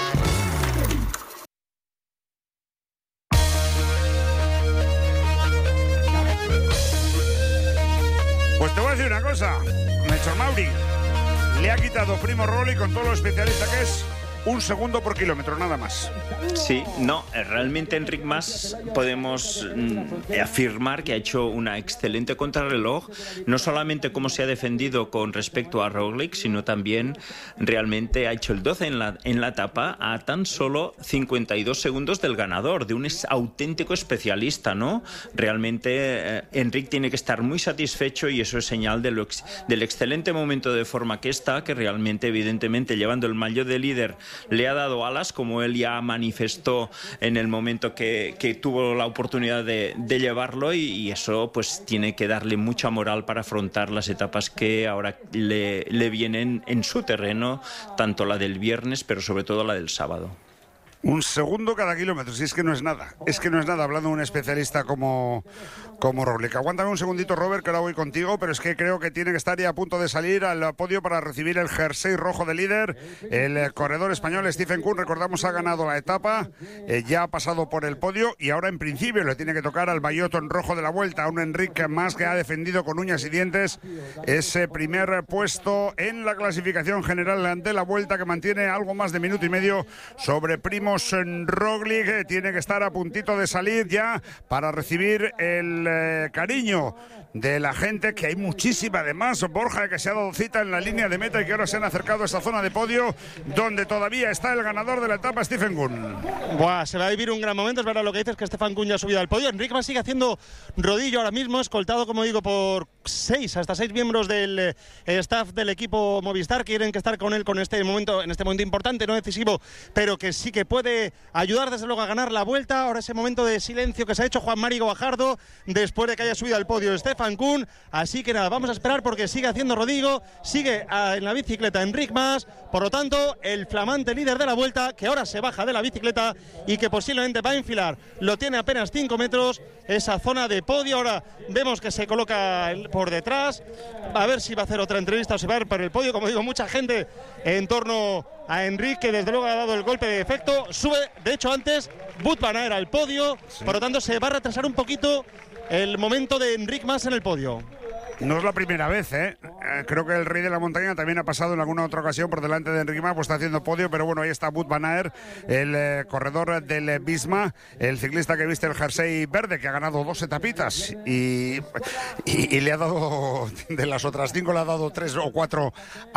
Pues te voy a decir una cosa, Melchor Mauri, le ha quitado Primo Roglic con todo lo especialista que es un segundo por kilómetro, nada más. Sí, no, realmente Enric Mas podemos mm, afirmar que ha hecho una excelente contrarreloj, no solamente cómo se ha defendido con respecto a Roglic, sino también realmente ha hecho el doce en la, en la etapa a tan solo cincuenta y dos segundos del ganador, de un es, auténtico especialista, ¿no? Realmente eh, Enric tiene que estar muy satisfecho y eso es señal de lo ex, del excelente momento de forma que está, que realmente, evidentemente, llevando el maillot de líder, le ha dado alas, como él ya manifestó en el momento que, que tuvo la oportunidad de, de llevarlo, y, y eso pues tiene que darle mucha moral para afrontar las etapas que ahora le, le vienen en su terreno, tanto la del viernes, pero sobre todo la del sábado. Un segundo cada kilómetro, si es que no es nada, es que no es nada, hablando de un especialista como, como Roglic. Aguántame un segundito, Robert, que ahora voy contigo, pero es que creo que tiene que estar ya a punto de salir al podio para recibir el jersey rojo de líder. El corredor español Stephen Kuhn, recordamos, ha ganado la etapa, eh, ya ha pasado por el podio y ahora en principio le tiene que tocar al maillot en rojo de la Vuelta, a un Enric Mas que ha defendido con uñas y dientes ese primer puesto en la clasificación general de la Vuelta, que mantiene algo más de minuto y medio sobre Primo Roglic. Tiene que estar a puntito de salir ya para recibir el eh, cariño de la gente, que hay muchísima además, Borja, que se ha dado cita en la línea de meta y que ahora se han acercado a esta zona de podio donde todavía está el ganador de la etapa, Stephen Kuhn. Buah, se va a vivir un gran momento, es verdad lo que dices, que Stephen Kuhn ya ha subido al podio. Enric Mas sigue haciendo rodillo ahora mismo, escoltado, como digo, por seis, hasta seis miembros del eh, staff del equipo Movistar, que quieren que estar con él con este momento, en este momento importante, no decisivo, pero que sí que puede ayudar desde luego a ganar la Vuelta. Ahora ese momento de silencio que se ha hecho Juan Mari Guajardo después de que haya subido al podio Stephen Kuhn. Así que nada, vamos a esperar porque sigue haciendo rodillo, sigue a, en la bicicleta Enric Mas. Por lo tanto, el flamante líder de la Vuelta, que ahora se baja de la bicicleta y que posiblemente va a enfilar, lo tiene apenas cinco metros esa zona de podio. Ahora vemos que se coloca por detrás, a ver si va a hacer otra entrevista o se va a ir por el podio. Como digo, mucha gente en torno a Enric, que desde luego ha dado el golpe de efecto. Sube, de hecho antes, Wout van Aert al podio, sí. Por lo tanto se va a retrasar un poquito el momento de Enric Mas en el podio. No es la primera vez, ¿eh? ¿eh? Creo que el Rey de la Montaña también ha pasado en alguna otra ocasión por delante de Enric Mas, pues está haciendo podio, pero bueno, ahí está Wout van Aert, el eh, corredor del eh, Visma, el ciclista que viste el jersey verde, que ha ganado dos etapitas y, y, y le ha dado, de las otras cinco, le ha dado tres o cuatro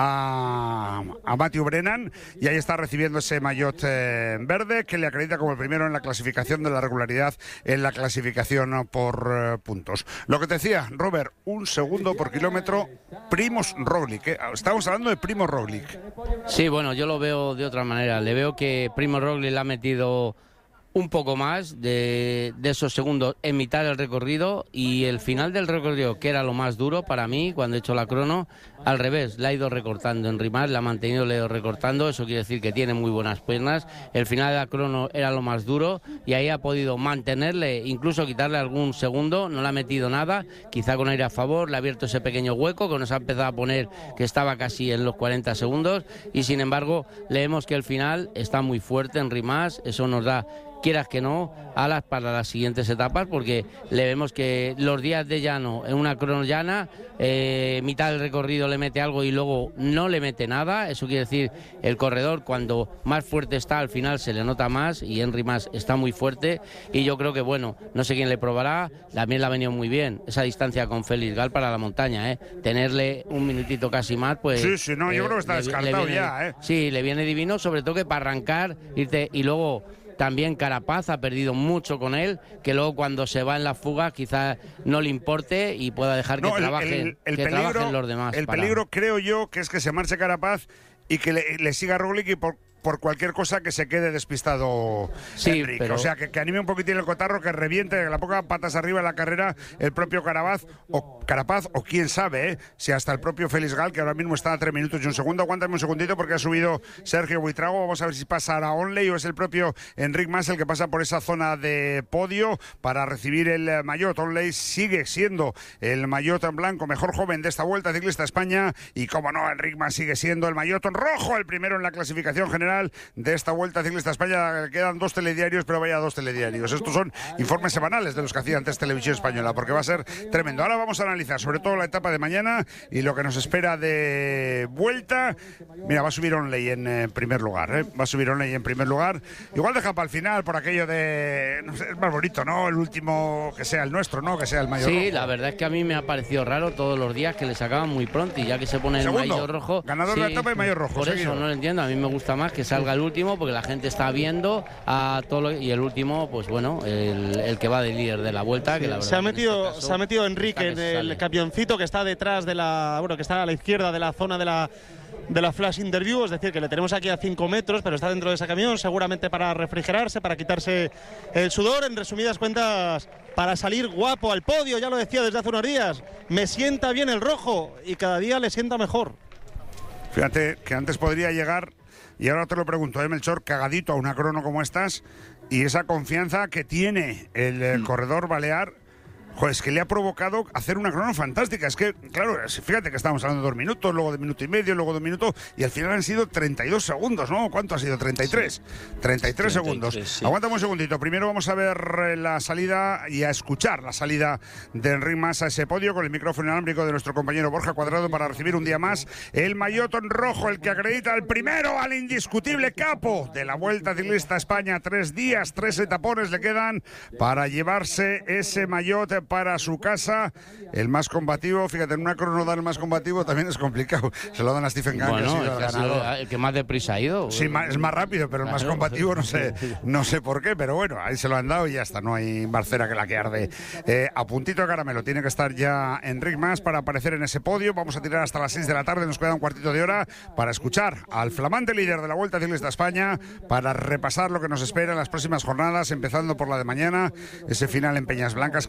a, a Matthew Brennan, y ahí está recibiendo ese maillot eh, verde que le acredita como el primero en la clasificación de la regularidad, en la clasificación por eh, puntos. Lo que te decía, Robert, un segundo por kilómetro, Primož Roglic, ¿eh? Estamos hablando de Primož Roglic. Sí, bueno, yo lo veo de otra manera. Le veo que Primož Roglic le ha metido un poco más de, de esos segundos en mitad del recorrido, y el final del recorrido, que era lo más duro para mí cuando he hecho la crono, al revés, la ha ido recortando. Enric Mas la ha mantenido, la ha ido recortando. Eso quiere decir que tiene muy buenas piernas. El final de la crono era lo más duro y ahí ha podido mantenerle, incluso quitarle algún segundo. No le ha metido nada, quizá con aire a favor, le ha abierto ese pequeño hueco que nos ha empezado a poner, que estaba casi en los cuarenta segundos, y sin embargo leemos que el final está muy fuerte Enric Mas. Eso nos da, quieras que no, alas para las siguientes etapas, porque le vemos que los días de llano, en una crono llana, eh, mitad del recorrido le mete algo y luego no le mete nada. Eso quiere decir, el corredor cuando más fuerte está, al final se le nota más, y Enric Mas está muy fuerte, y yo creo que, bueno, no sé quién le probará, también le ha venido muy bien esa distancia con Félix Gal para la montaña, ¿eh? Tenerle un minutito casi más, pues... Sí, sí, no, yo eh, creo que está le, descartado le viene, ya, ¿eh? Sí, le viene divino, sobre todo que para arrancar, irte, y luego... También Carapaz ha perdido mucho con él, que luego cuando se va en la fuga quizás no le importe y pueda dejar que, no, el, trabajen, el, el que peligro, trabajen los demás. El para... peligro, creo yo, que es que se marche Carapaz y que le, le siga Roglic, y por, por cualquier cosa que se quede despistado sí, Enric. Pero... O sea, que, que anime un poquitín el cotarro, que reviente, que la ponga patas arriba en la carrera el propio Carapaz, o Carapaz, o quién sabe, ¿eh? Si hasta el propio Félix Gal, que ahora mismo está a tres minutos y un segundo. Aguántame un segundito porque ha subido Sergio Buitrago. Vamos a ver si pasa a Onley o es el propio Enric Mas el que pasa por esa zona de podio para recibir el maillot. Onley sigue siendo el maillot en blanco mejor joven de esta Vuelta Ciclista España, y como no, Enric Mas sigue siendo el maillot en rojo, el primero en la clasificación general de esta Vuelta Ciclista España. Quedan dos telediarios, pero vaya dos telediarios. Estos son informes semanales de los que hacía antes Televisión Española, porque va a ser tremendo. Ahora vamos a analizar sobre todo la etapa de mañana y lo que nos espera de vuelta. Mira, va a subir Onley en eh, primer lugar, ¿eh? Va a subir Onley en primer lugar. Igual deja para el final por aquello de... No sé, es más bonito, ¿no? El último que sea el nuestro, ¿no? Que sea el maillot sí, rojo. Sí, la verdad es que a mí me ha parecido raro todos los días que le sacaban muy pronto, y ya que se pone el Segundo, maillot rojo... ganador sí, de la etapa y maillot rojo. Por seguido. eso no lo entiendo. A mí me gusta más que salga el último, porque la gente está viendo a todo lo... y el último, pues bueno, el, el que va de líder de la Vuelta, que la verdad se ha metido, este caso, se ha metido Enrique en el sale. camioncito que está detrás de la, bueno, que está a la izquierda de la zona de la de la flash interview, es decir, que le tenemos aquí a cinco metros, pero está dentro de ese camión, seguramente para refrigerarse, para quitarse el sudor. En resumidas cuentas, para salir guapo al podio, ya lo decía desde hace unos días, me sienta bien el rojo y cada día le sienta mejor. Fíjate que antes podría llegar, y ahora te lo pregunto, ¿eh, Melchor, cagadito a una crono como estas, y esa confianza que tiene el eh, corredor balear? Joder, es que le ha provocado hacer una crono fantástica. Es que, claro, fíjate que estamos hablando de dos minutos, luego de minuto y medio, luego de un minuto, y al final han sido treinta y dos segundos, ¿no? ¿Cuánto ha sido? treinta y tres. Sí. treinta y tres segundos. Sí. Aguántame un segundito. Primero vamos a ver la salida y a escuchar la salida de Enric Mas a ese podio con el micrófono inalámbrico de nuestro compañero Borja Cuadrado para recibir un día más el maillot en rojo, el que acredita al primero, al indiscutible capo de la Vuelta Ciclista España. Tres días, tres etapones le quedan para llevarse ese maillot para su casa. El más combativo, fíjate, en una crono dar el más combativo también es complicado. Se lo dan a Stephen Gunn, bueno, que ha sido el ha sido ganador. el que más deprisa ha ido. Sí, es más rápido, pero el más combativo no sé, no sé por qué, pero bueno, ahí se lo han dado y ya está, no hay barcera que la que arde. Eh, a puntito de caramelo, tiene que estar ya Enric Mas para aparecer en ese podio. Vamos a tirar hasta las seis de la tarde, nos queda un cuartito de hora para escuchar al flamante líder de la Vuelta Ciclista España, para repasar lo que nos espera en las próximas jornadas, empezando por la de mañana, ese final en Peñas Blancas, que es duro, no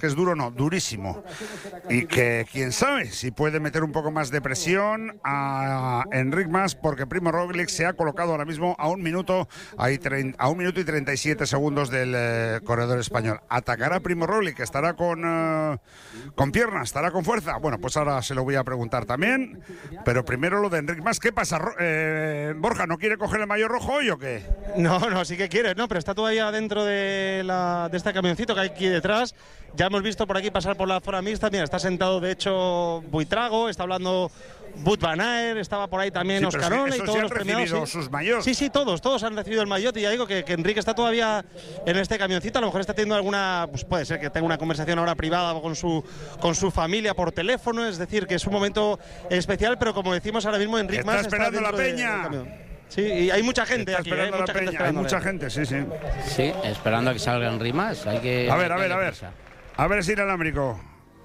bueno, durísimo. Y que, quién sabe, si puede meter un poco más de presión a Enric Mas, porque Primo Roglic se ha colocado ahora mismo a un minuto, a un minuto y treinta y siete segundos del eh, corredor español. ¿Atacará Primo Roglic? ¿Estará con, eh, con piernas? ¿Estará con fuerza? Bueno, pues ahora se lo voy a preguntar también. Pero primero lo de Enric Mas. ¿Qué pasa? Eh, Borja, ¿no quiere coger el maillot rojo hoy o qué? No, no, sí que quiere, no, pero está todavía dentro de, la, de este camioncito que hay aquí detrás. Ya hemos visto por aquí pasar por la zona mixta. Mira, está sentado de hecho Buitrago, está hablando Wout van Aert, estaba por ahí también sí, Oscarone y todos los premiados. Sí. sus maillots. Sí, sí, todos, todos han recibido el maillot y ya digo que, que Enrique está todavía en este camioncito. A lo mejor está teniendo alguna, pues puede ser que tenga una conversación ahora privada con su con su familia por teléfono. Es decir, que es un momento especial, pero como decimos ahora mismo, Enric Mas está esperando está la peña. De, sí, y hay mucha gente está aquí, esperando ¿eh? mucha la gente peña. Hay mucha gente, sí, sí. Sí, esperando a que salga Enric Mas. Hay que. A ver, a ver, a ver. A ver si inalámbrico.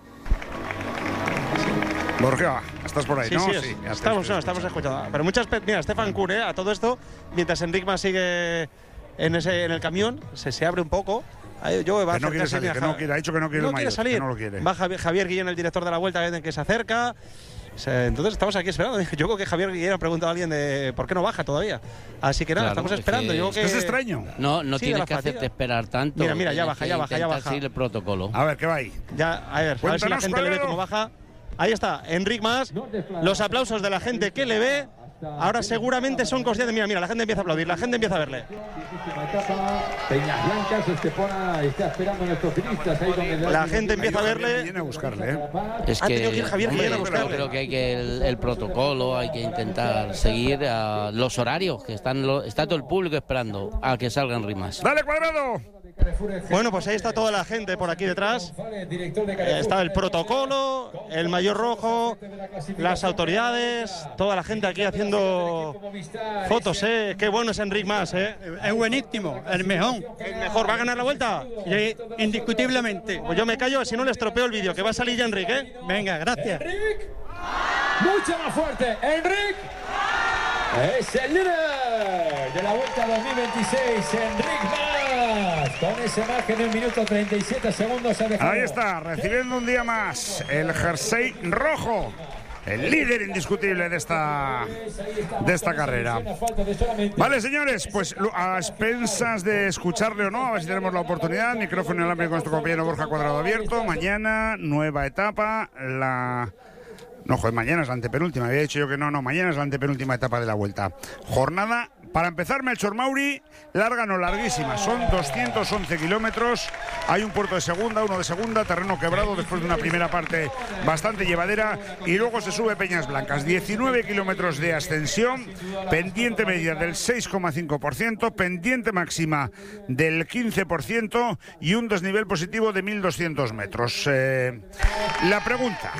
Borja, estás por ahí, sí, ¿no? Sí, sí, sí ya estamos, estoy, no, estamos escuchando. Pero muchas. Mira, Stefan Kuhn, ¿eh? A todo esto, mientras Enric Mas sigue en, ese, en el camión, se, se abre un poco. Yo va que no quiere salir, que no quiere, ha dicho que no quiere no el maillot, quiere salir. Que no lo quiere. Va Javier Guillén, el director de la Vuelta, que se acerca. Entonces estamos aquí esperando. Yo creo que Javier Guillén ha preguntado a alguien de por qué no baja todavía. Así que nada, claro, estamos esperando. Es, Yo que que... es extraño. No, no sí, tienes que hacerte esperar tanto. Mira, mira, ya baja, ya baja, ya baja. Seguir el protocolo. A ver, ¿qué va ahí? Ya, a ver, a ver si la gente le ve cómo baja. Ahí está, Enric Mas. Los aplausos de la gente que le ve. Ahora seguramente son conscientes. Mira, mira, la gente empieza a aplaudir, la gente empieza a verle. Peñas Blancas, Estepona está esperando a nuestros ciclistas. Ahí donde la gente empieza a verle. Viene a buscarle, ¿eh? Es que, que ir Javier hombre, a buscarle. Yo creo que hay que el, el protocolo, hay que intentar seguir uh, los horarios, que están lo, está todo el público esperando a que salgan Enric Mas. ¡Dale, Cuadrado! Bueno, pues ahí está toda la gente por aquí detrás. Está el protocolo, el maillot rojo, las autoridades, toda la gente aquí haciendo fotos, ¿eh? Qué bueno es Enric Mas, ¿eh? Es buenísimo, el mejor. ¿El mejor? ¿Va a ganar la vuelta? Sí, indiscutiblemente. Pues yo me callo, si no le estropeo el vídeo, que va a salir ya Enric, ¿eh? Venga, gracias. Enric, mucho más fuerte. Enric es el líder de la Vuelta dos mil veintiséis, Enric Mas. Con ese margen de un minuto treinta y siete segundos. Ahí está, recibiendo un día más el jersey rojo. El líder indiscutible de esta, de esta carrera. Vale, señores, pues a expensas de escucharle o no, a ver si tenemos la oportunidad. Micrófono en el con nuestro compañero Borja Cuadrado abierto. Mañana, nueva etapa. La... No, joder, mañana es la antepenúltima. Había dicho yo que no, no, mañana es la antepenúltima etapa de la Vuelta. Jornada, para empezar, Melchor Mauri, larga no larguísima. Son doscientos once kilómetros. Hay un puerto de segunda, uno de segunda, terreno quebrado después de una primera parte bastante llevadera. Y luego se sube Peñas Blancas. diecinueve kilómetros de ascensión, pendiente media del seis coma cinco por ciento, pendiente máxima del quince por ciento y un desnivel positivo de mil doscientos metros. Eh, la pregunta...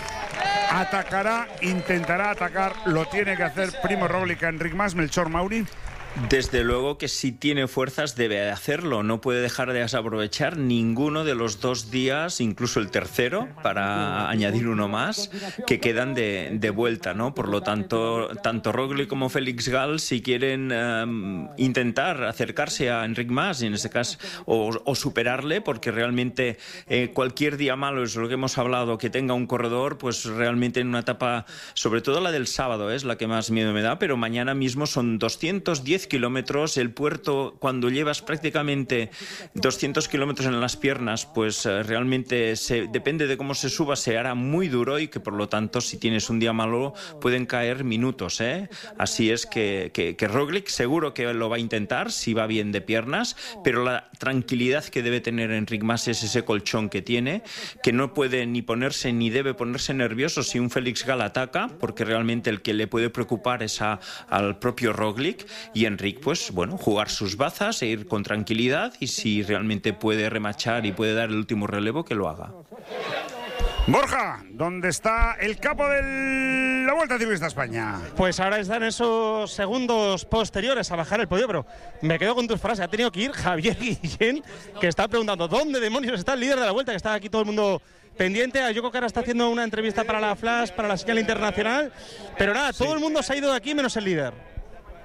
¿Atacará, intentará atacar, lo tiene que hacer Primo Roglic a Enric Mas, Melchor Mauri? Desde luego que si tiene fuerzas debe hacerlo, no puede dejar de desaprovechar ninguno de los dos días, incluso el tercero, para añadir uno más, que quedan de, de vuelta, ¿no? Por lo tanto, tanto Roglic como Félix Gall, si quieren um, intentar acercarse a Enric Mas, en este caso, o, o superarle, porque realmente eh, cualquier día malo, es lo que hemos hablado, que tenga un corredor, pues realmente en una etapa, sobre todo la del sábado, es la que más miedo me da, pero mañana mismo son doscientos diez kilómetros, el puerto, cuando llevas prácticamente doscientos kilómetros en las piernas, pues eh, realmente se, depende de cómo se suba, se hará muy duro y que por lo tanto si tienes un día malo pueden caer minutos, ¿eh? Así es que, que, que Roglic seguro que lo va a intentar si va bien de piernas, pero la tranquilidad que debe tener Enric Mas es ese colchón que tiene, que no puede ni ponerse ni debe ponerse nervioso si un Félix Gall ataca, porque realmente el que le puede preocupar es a, al propio Roglic, y Enric, pues bueno, jugar sus bazas e ir con tranquilidad, y si realmente puede remachar y puede dar el último relevo, que lo haga. Borja, ¿dónde está el capo de la Vuelta Ciclista a España? Pues ahora están esos segundos posteriores a bajar el podio, pero me quedo con tus frases. Ha tenido que ir Javier Guillén, que está preguntando ¿dónde demonios está el líder de la Vuelta? Que está aquí todo el mundo pendiente. Yo creo que ahora está haciendo una entrevista para la Flash, para la señal internacional, pero nada, sí. Todo el mundo se ha ido de aquí menos el líder.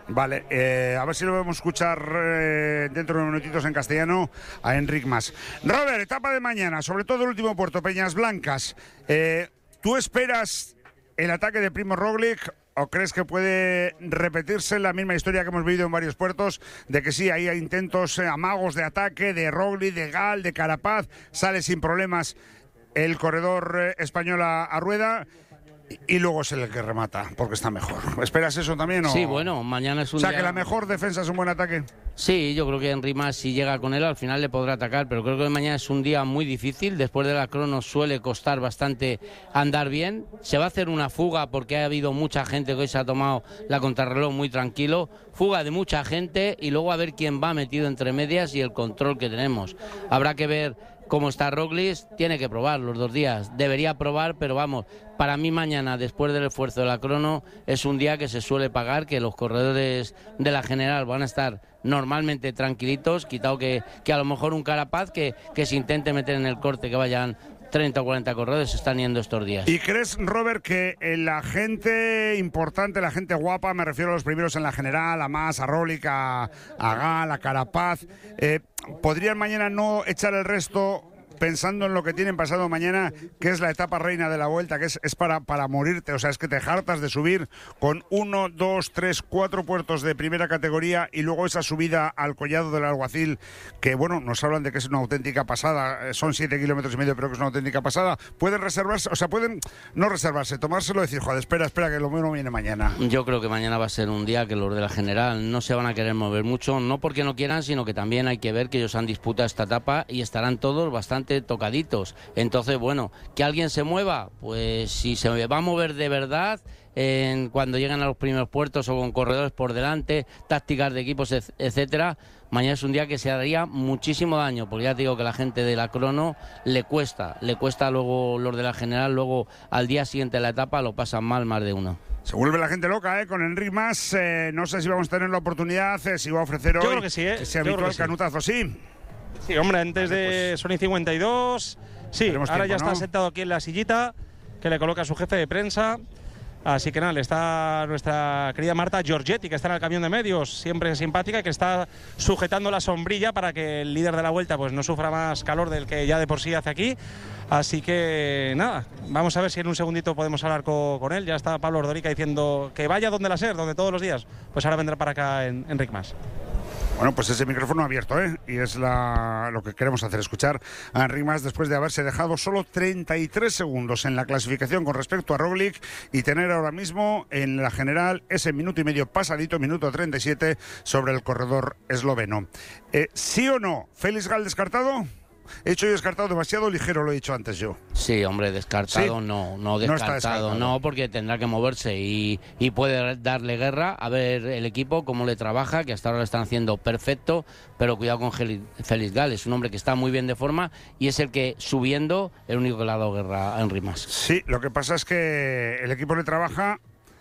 Vale, eh, a ver si lo podemos escuchar eh, dentro de unos minutitos en castellano a Enric Mas. Robert, etapa de mañana, sobre todo el último puerto, Peñas Blancas. Eh, ¿Tú esperas el ataque de Primo Roglic o crees que puede repetirse la misma historia que hemos vivido en varios puertos, de que sí, hay intentos, eh, amagos de ataque de Roglic, de Gal, de Carapaz, sale sin problemas el corredor eh, español a, a rueda y, y luego es el que remata porque está mejor? ¿Esperas eso también? O... Sí, bueno, mañana es un O sea, día... que la mejor defensa es un buen ataque. Sí, yo creo que Enric Mas, si llega con él, al final le podrá atacar, pero creo que mañana es un día muy difícil. Después de la crono suele costar bastante andar bien. Se va a hacer una fuga porque ha habido mucha gente que hoy se ha tomado la contrarreloj muy tranquilo. Fuga de mucha gente y luego a ver quién va metido entre medias y el control que tenemos. Habrá que ver cómo está Roglic, tiene que probar los dos días. Debería probar, pero vamos, para mí mañana, después del esfuerzo de la crono, es un día que se suele pagar, que los corredores de la general van a estar normalmente tranquilitos, quitado que, que a lo mejor un Carapaz que, que se intente meter en el corte, que vayan treinta o cuarenta corredores, se están yendo estos días. ¿Y crees, Robert, que la gente importante, la gente guapa, me refiero a los primeros en la general, a Mas, a Roglic, a, a Gal, a Carapaz, eh, podrían mañana no echar el resto pensando en lo que tienen pasado mañana, que es la etapa reina de la Vuelta, que es, es para, para morirte? O sea, es que te hartas de subir con uno, dos, tres, cuatro puertos de primera categoría y luego esa subida al Collado del Alguacil, que bueno, nos hablan de que es una auténtica pasada, son siete kilómetros y medio, pero que es una auténtica pasada. Pueden reservarse, o sea, pueden no reservarse, tomárselo y decir, joder, espera, espera, que lo mío no viene mañana. Yo creo que mañana va a ser un día que los de la general no se van a querer mover mucho, no porque no quieran, sino que también hay que ver que ellos han disputado esta etapa y estarán todos bastante tocaditos. Entonces, bueno, que alguien se mueva, pues si se va a mover de verdad, en, cuando llegan a los primeros puertos o con corredores por delante, tácticas de equipos, etcétera, mañana es un día que se haría muchísimo daño, porque ya te digo que la gente de la crono le cuesta, le cuesta luego los de la general, luego al día siguiente de la etapa lo pasan mal más de uno. Se vuelve la gente loca, ¿eh? Con Enric Mas, eh, no sé si vamos a tener la oportunidad, eh, si va a ofrecer hoy. Yo creo que sí, ¿eh? Que sea Yo creo habitual que sí. canutazo, ¿sí? Sí, hombre, antes Vale, de pues, Sony cincuenta y dos. Sí, ahora tiempo, ya está ¿no? sentado aquí en la sillita que le coloca su jefe de prensa. Así que nada, está nuestra querida Marta Giorgetti, que está en el camión de medios, siempre simpática, y que está sujetando la sombrilla para que el líder de la Vuelta pues no sufra más calor del que ya de por sí hace aquí. Así que nada, vamos a ver si en un segundito podemos hablar con, con él. Ya está Pablo Ordorica diciendo que vaya donde la SER, donde todos los días. Pues ahora vendrá para acá en, Enric Mas. Bueno, pues ese micrófono abierto, ¿eh? Y es la, lo que queremos hacer, escuchar a Enric Mas después de haberse dejado solo treinta y tres segundos en la clasificación con respecto a Roglic y tener ahora mismo en la general ese minuto y medio pasadito, minuto treinta y siete, sobre el corredor esloveno. Eh, ¿Sí o no? ¿Félix Gal descartado? He hecho yo descartado demasiado ligero, lo he dicho antes yo. Sí, hombre, descartado ¿Sí? no, no No está descartado, descartado. no, porque tendrá que moverse y, y puede darle guerra, a ver el equipo cómo le trabaja, que hasta ahora lo están haciendo perfecto, pero cuidado con Félix Gal, es un hombre que está muy bien de forma y es el que subiendo, el único que le ha dado guerra a Enric Mas. Sí, lo que pasa es que el equipo le trabaja,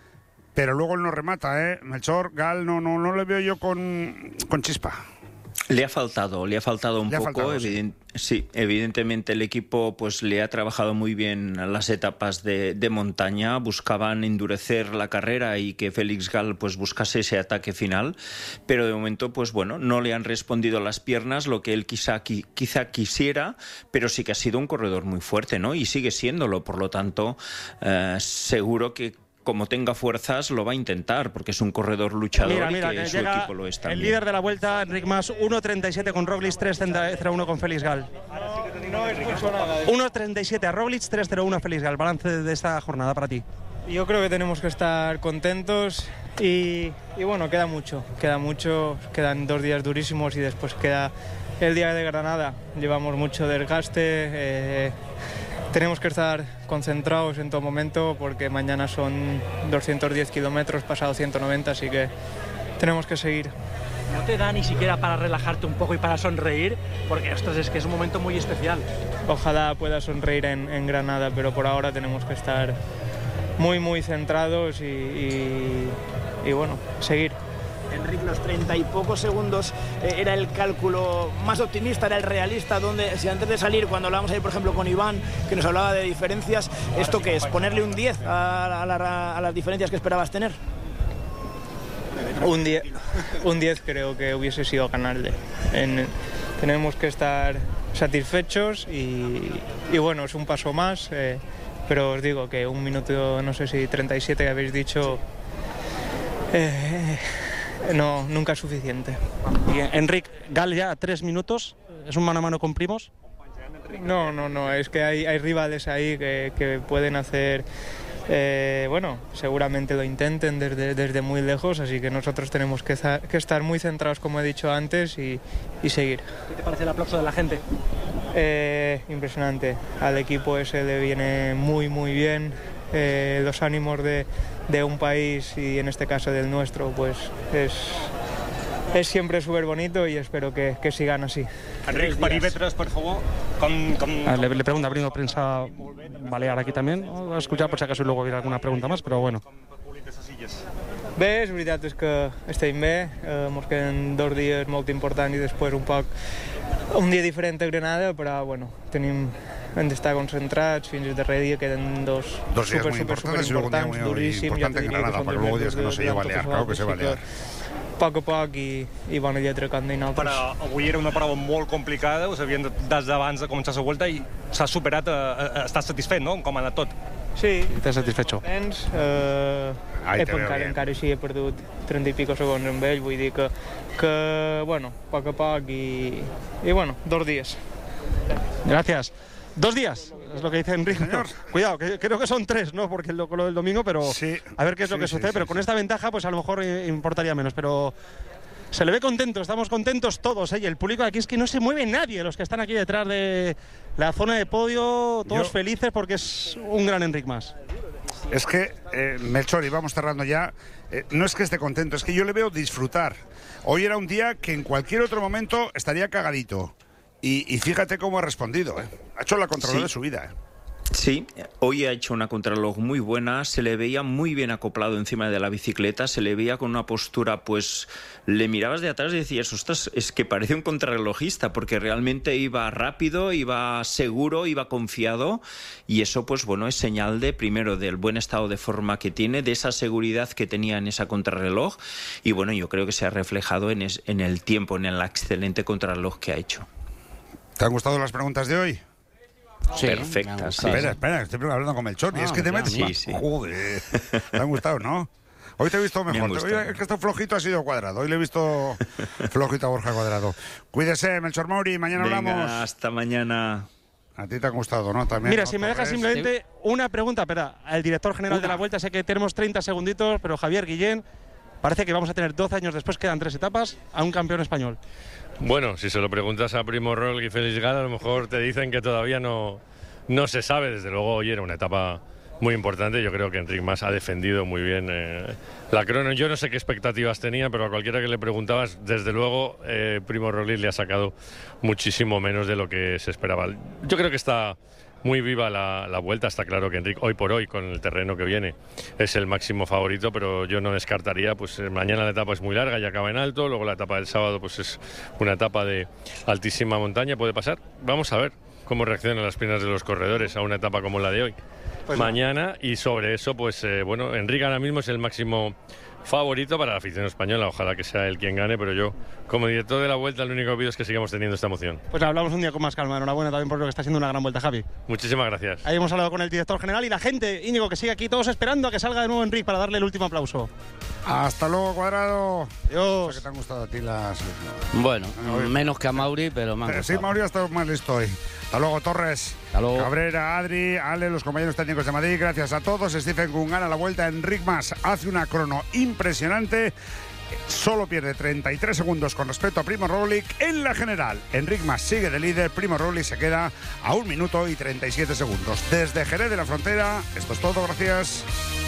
pero luego él no remata, ¿eh? Melchor, Gal, no, no, no le veo yo con, con chispa. Le ha faltado, le ha faltado un Le ha poco, faltado, sí. evident- sí, evidentemente el equipo pues le ha trabajado muy bien las etapas de, de montaña, buscaban endurecer la carrera y que Félix Gal pues buscase ese ataque final, pero de momento pues bueno, no le han respondido las piernas lo que él quizá, qui- quizá quisiera, pero sí que ha sido un corredor muy fuerte, ¿no? Y sigue siéndolo, por lo tanto eh, seguro que como tenga fuerzas lo va a intentar, porque es un corredor luchador. Mira, mira, y que, que su llega equipo lo es el también. líder de la Vuelta, Enric Mas, uno treinta y siete con Roglic, tres cero uno con Félix Gal. uno treinta y siete a Roglic, tres cero uno a Félix Gal. Balance de esta jornada para ti. Yo creo que tenemos que estar contentos y, y bueno, queda mucho, queda mucho, quedan dos días durísimos y después queda el día de Granada. Llevamos mucho desgaste, eh, tenemos que estar concentrados en todo momento porque mañana son doscientos diez kilómetros, pasado ciento noventa, así que tenemos que seguir. ¿No te da ni siquiera para relajarte un poco y para sonreír? Porque ostras, es que es un momento muy especial. Ojalá pueda sonreír en, en Granada, pero por ahora tenemos que estar muy, muy centrados y, y, y bueno, seguir. Enric, los treinta y pocos segundos eh, era el cálculo más optimista, era el realista, donde si antes de salir, cuando hablábamos ahí por ejemplo con Iván, que nos hablaba de diferencias, ¿esto qué es? ¿Ponerle un diez a, a, la, a las diferencias que esperabas tener? Un diez, un diez creo que hubiese sido ganarle. En, tenemos que estar satisfechos y, y bueno, es un paso más, eh, pero os digo que un minuto, no sé si treinta y siete que habéis dicho, eh, no, nunca es suficiente. Y Enric, Gal ya tres minutos, ¿es un mano a mano con Primos? No, no, no, es que hay, hay rivales ahí que, que pueden hacer... Eh, bueno, seguramente lo intenten desde, desde muy lejos, así que nosotros tenemos que, que estar muy centrados, como he dicho antes, y, y seguir. ¿Qué te parece el aplauso de la gente? Eh, impresionante, al equipo ese le viene muy muy bien, eh, los ánimos de, de un país y en este caso del nuestro, pues es, es siempre súper bonito y espero que, que sigan así. Enric, perímetres, por favor. Com, com... Ah, le, le pregunta abriendo prensa balear aquí también. Voy a escuchar por si acaso luego hubiera alguna pregunta más, pero bueno. Bé, és veritat és que estem bé, eh, ens queden dos dies molt importants i després un poc un dia diferent a Granada, però bueno, tenim, hem d'estar concentrats, fins al darrer dia queden dos, dos días super, muy super, importantes super y luego un día importants, muy duríssims. importante en Granada, pero luego días que no se lleva a Balear, claro que se va a Balear. A poc a poc i, i bona lletra com deien altres. Però avui era una prova molt complicada, us havien des d'abans de començar la volta i s'ha superat, a, a, estàs satisfet, no?, com ha anat tot. Sí. Estàs satisfecho? Tens, eh, he, encara, encara així he perdut trenta i pico segons amb ell, vull dir que, que bueno, a poc a poc i, i bueno, dos dies. Gracias. Dos días, es lo que dice Enrique. Cuidado, que creo que son tres, ¿no? Porque lo, lo del domingo, pero sí, a ver qué es lo sí, que sí, sucede. sí, pero sí, con sí. esta ventaja, pues a lo mejor eh, importaría menos. Pero se le ve contento, estamos contentos todos, ¿eh? Y el público aquí es que no se mueve nadie, los que están aquí detrás de la zona de podio, todos Yo... felices porque es un gran Enric Mas. Es que, eh, Melchor, y vamos cerrando ya, eh, no es que esté contento, es que yo le veo disfrutar. Hoy era un día que en cualquier otro momento estaría cagadito. Y, y fíjate cómo ha respondido, ¿eh? Ha hecho la contrarreloj Sí. de su vida, ¿eh? Sí, hoy ha hecho una contrarreloj muy buena, se le veía muy bien acoplado encima de la bicicleta, se le veía con una postura, pues le mirabas de atrás y decías, ostras, es que parece un contrarrelojista, porque realmente iba rápido, iba seguro, iba confiado, y eso, pues bueno, es señal de, primero, del buen estado de forma que tiene, de esa seguridad que tenía en esa contrarreloj, y bueno, yo creo que se ha reflejado en, es, en el tiempo, en la excelente contrarreloj que ha hecho. ¿Te han gustado las preguntas de hoy? Sí, perfectas. Sí. Espera, espera, estoy hablando con Melchor. No, y es que te metes. sí, sí. Joder, te han gustado, ¿no? Hoy te he visto mejor. Hoy es que está flojito, ha sido Cuadrado. Hoy le he visto flojito a Borja Cuadrado. Cuídese, Melchor Mauri. Mañana Venga, hablamos. Hasta mañana. A ti te ha gustado, ¿no? También. Mira, ¿no? si me dejas Torres. simplemente una pregunta, espera, al director general Una. de la Vuelta, sé que tenemos treinta segunditos, pero Javier Guillén, parece que vamos a tener doce años después, quedan tres etapas, a un campeón español. Bueno, si se lo preguntas a Primo Roglic y Félix Gall, a lo mejor te dicen que todavía no, no se sabe. Desde luego hoy era una etapa muy importante. Yo creo que Enric Mas ha defendido muy bien eh, la crono. Yo no sé qué expectativas tenía, pero a cualquiera que le preguntabas, desde luego eh, Primo Roglic le ha sacado muchísimo menos de lo que se esperaba. Yo creo que está muy viva la, la vuelta. Está claro que Enric, hoy por hoy, con el terreno que viene, es el máximo favorito, pero yo no descartaría, pues mañana la etapa es muy larga y acaba en alto, luego la etapa del sábado pues es una etapa de altísima montaña, puede pasar. Vamos a ver cómo reaccionan las piernas de los corredores a una etapa como la de hoy. Pues mañana, y sobre eso, pues eh, bueno, Enric ahora mismo es el máximo favorito para la afición española. Ojalá que sea él quien gane, pero yo, como director de la Vuelta, lo único que pido es que sigamos teniendo esta emoción. Pues hablamos un día con más calma. Enhorabuena también por lo que está siendo una gran Vuelta, Javi. Muchísimas gracias. Ahí hemos hablado con el director general y la gente, Íñigo, que sigue aquí todos esperando a que salga de nuevo Enric para darle el último aplauso. Hasta luego, Cuadrado. Adiós. O sea, que te han gustado a ti las... Bueno, menos que a Mauri, pero me han Pero sí, gustado. Mauri ha estado más listo hoy. Hasta luego, Torres. Hasta luego. Cabrera, Adri, Ale, los compañeros técnicos de Madrid. Gracias a todos. Stephen Kuhn gana la Vuelta. Enric Mas hace una crono impresionante. Solo pierde treinta y tres segundos con respecto a Primo Roglic en la general. Enric Mas sigue de líder. Primo Roglic se queda a un minuto y treinta y siete segundos. Desde Jerez de la Frontera, esto es todo. Gracias.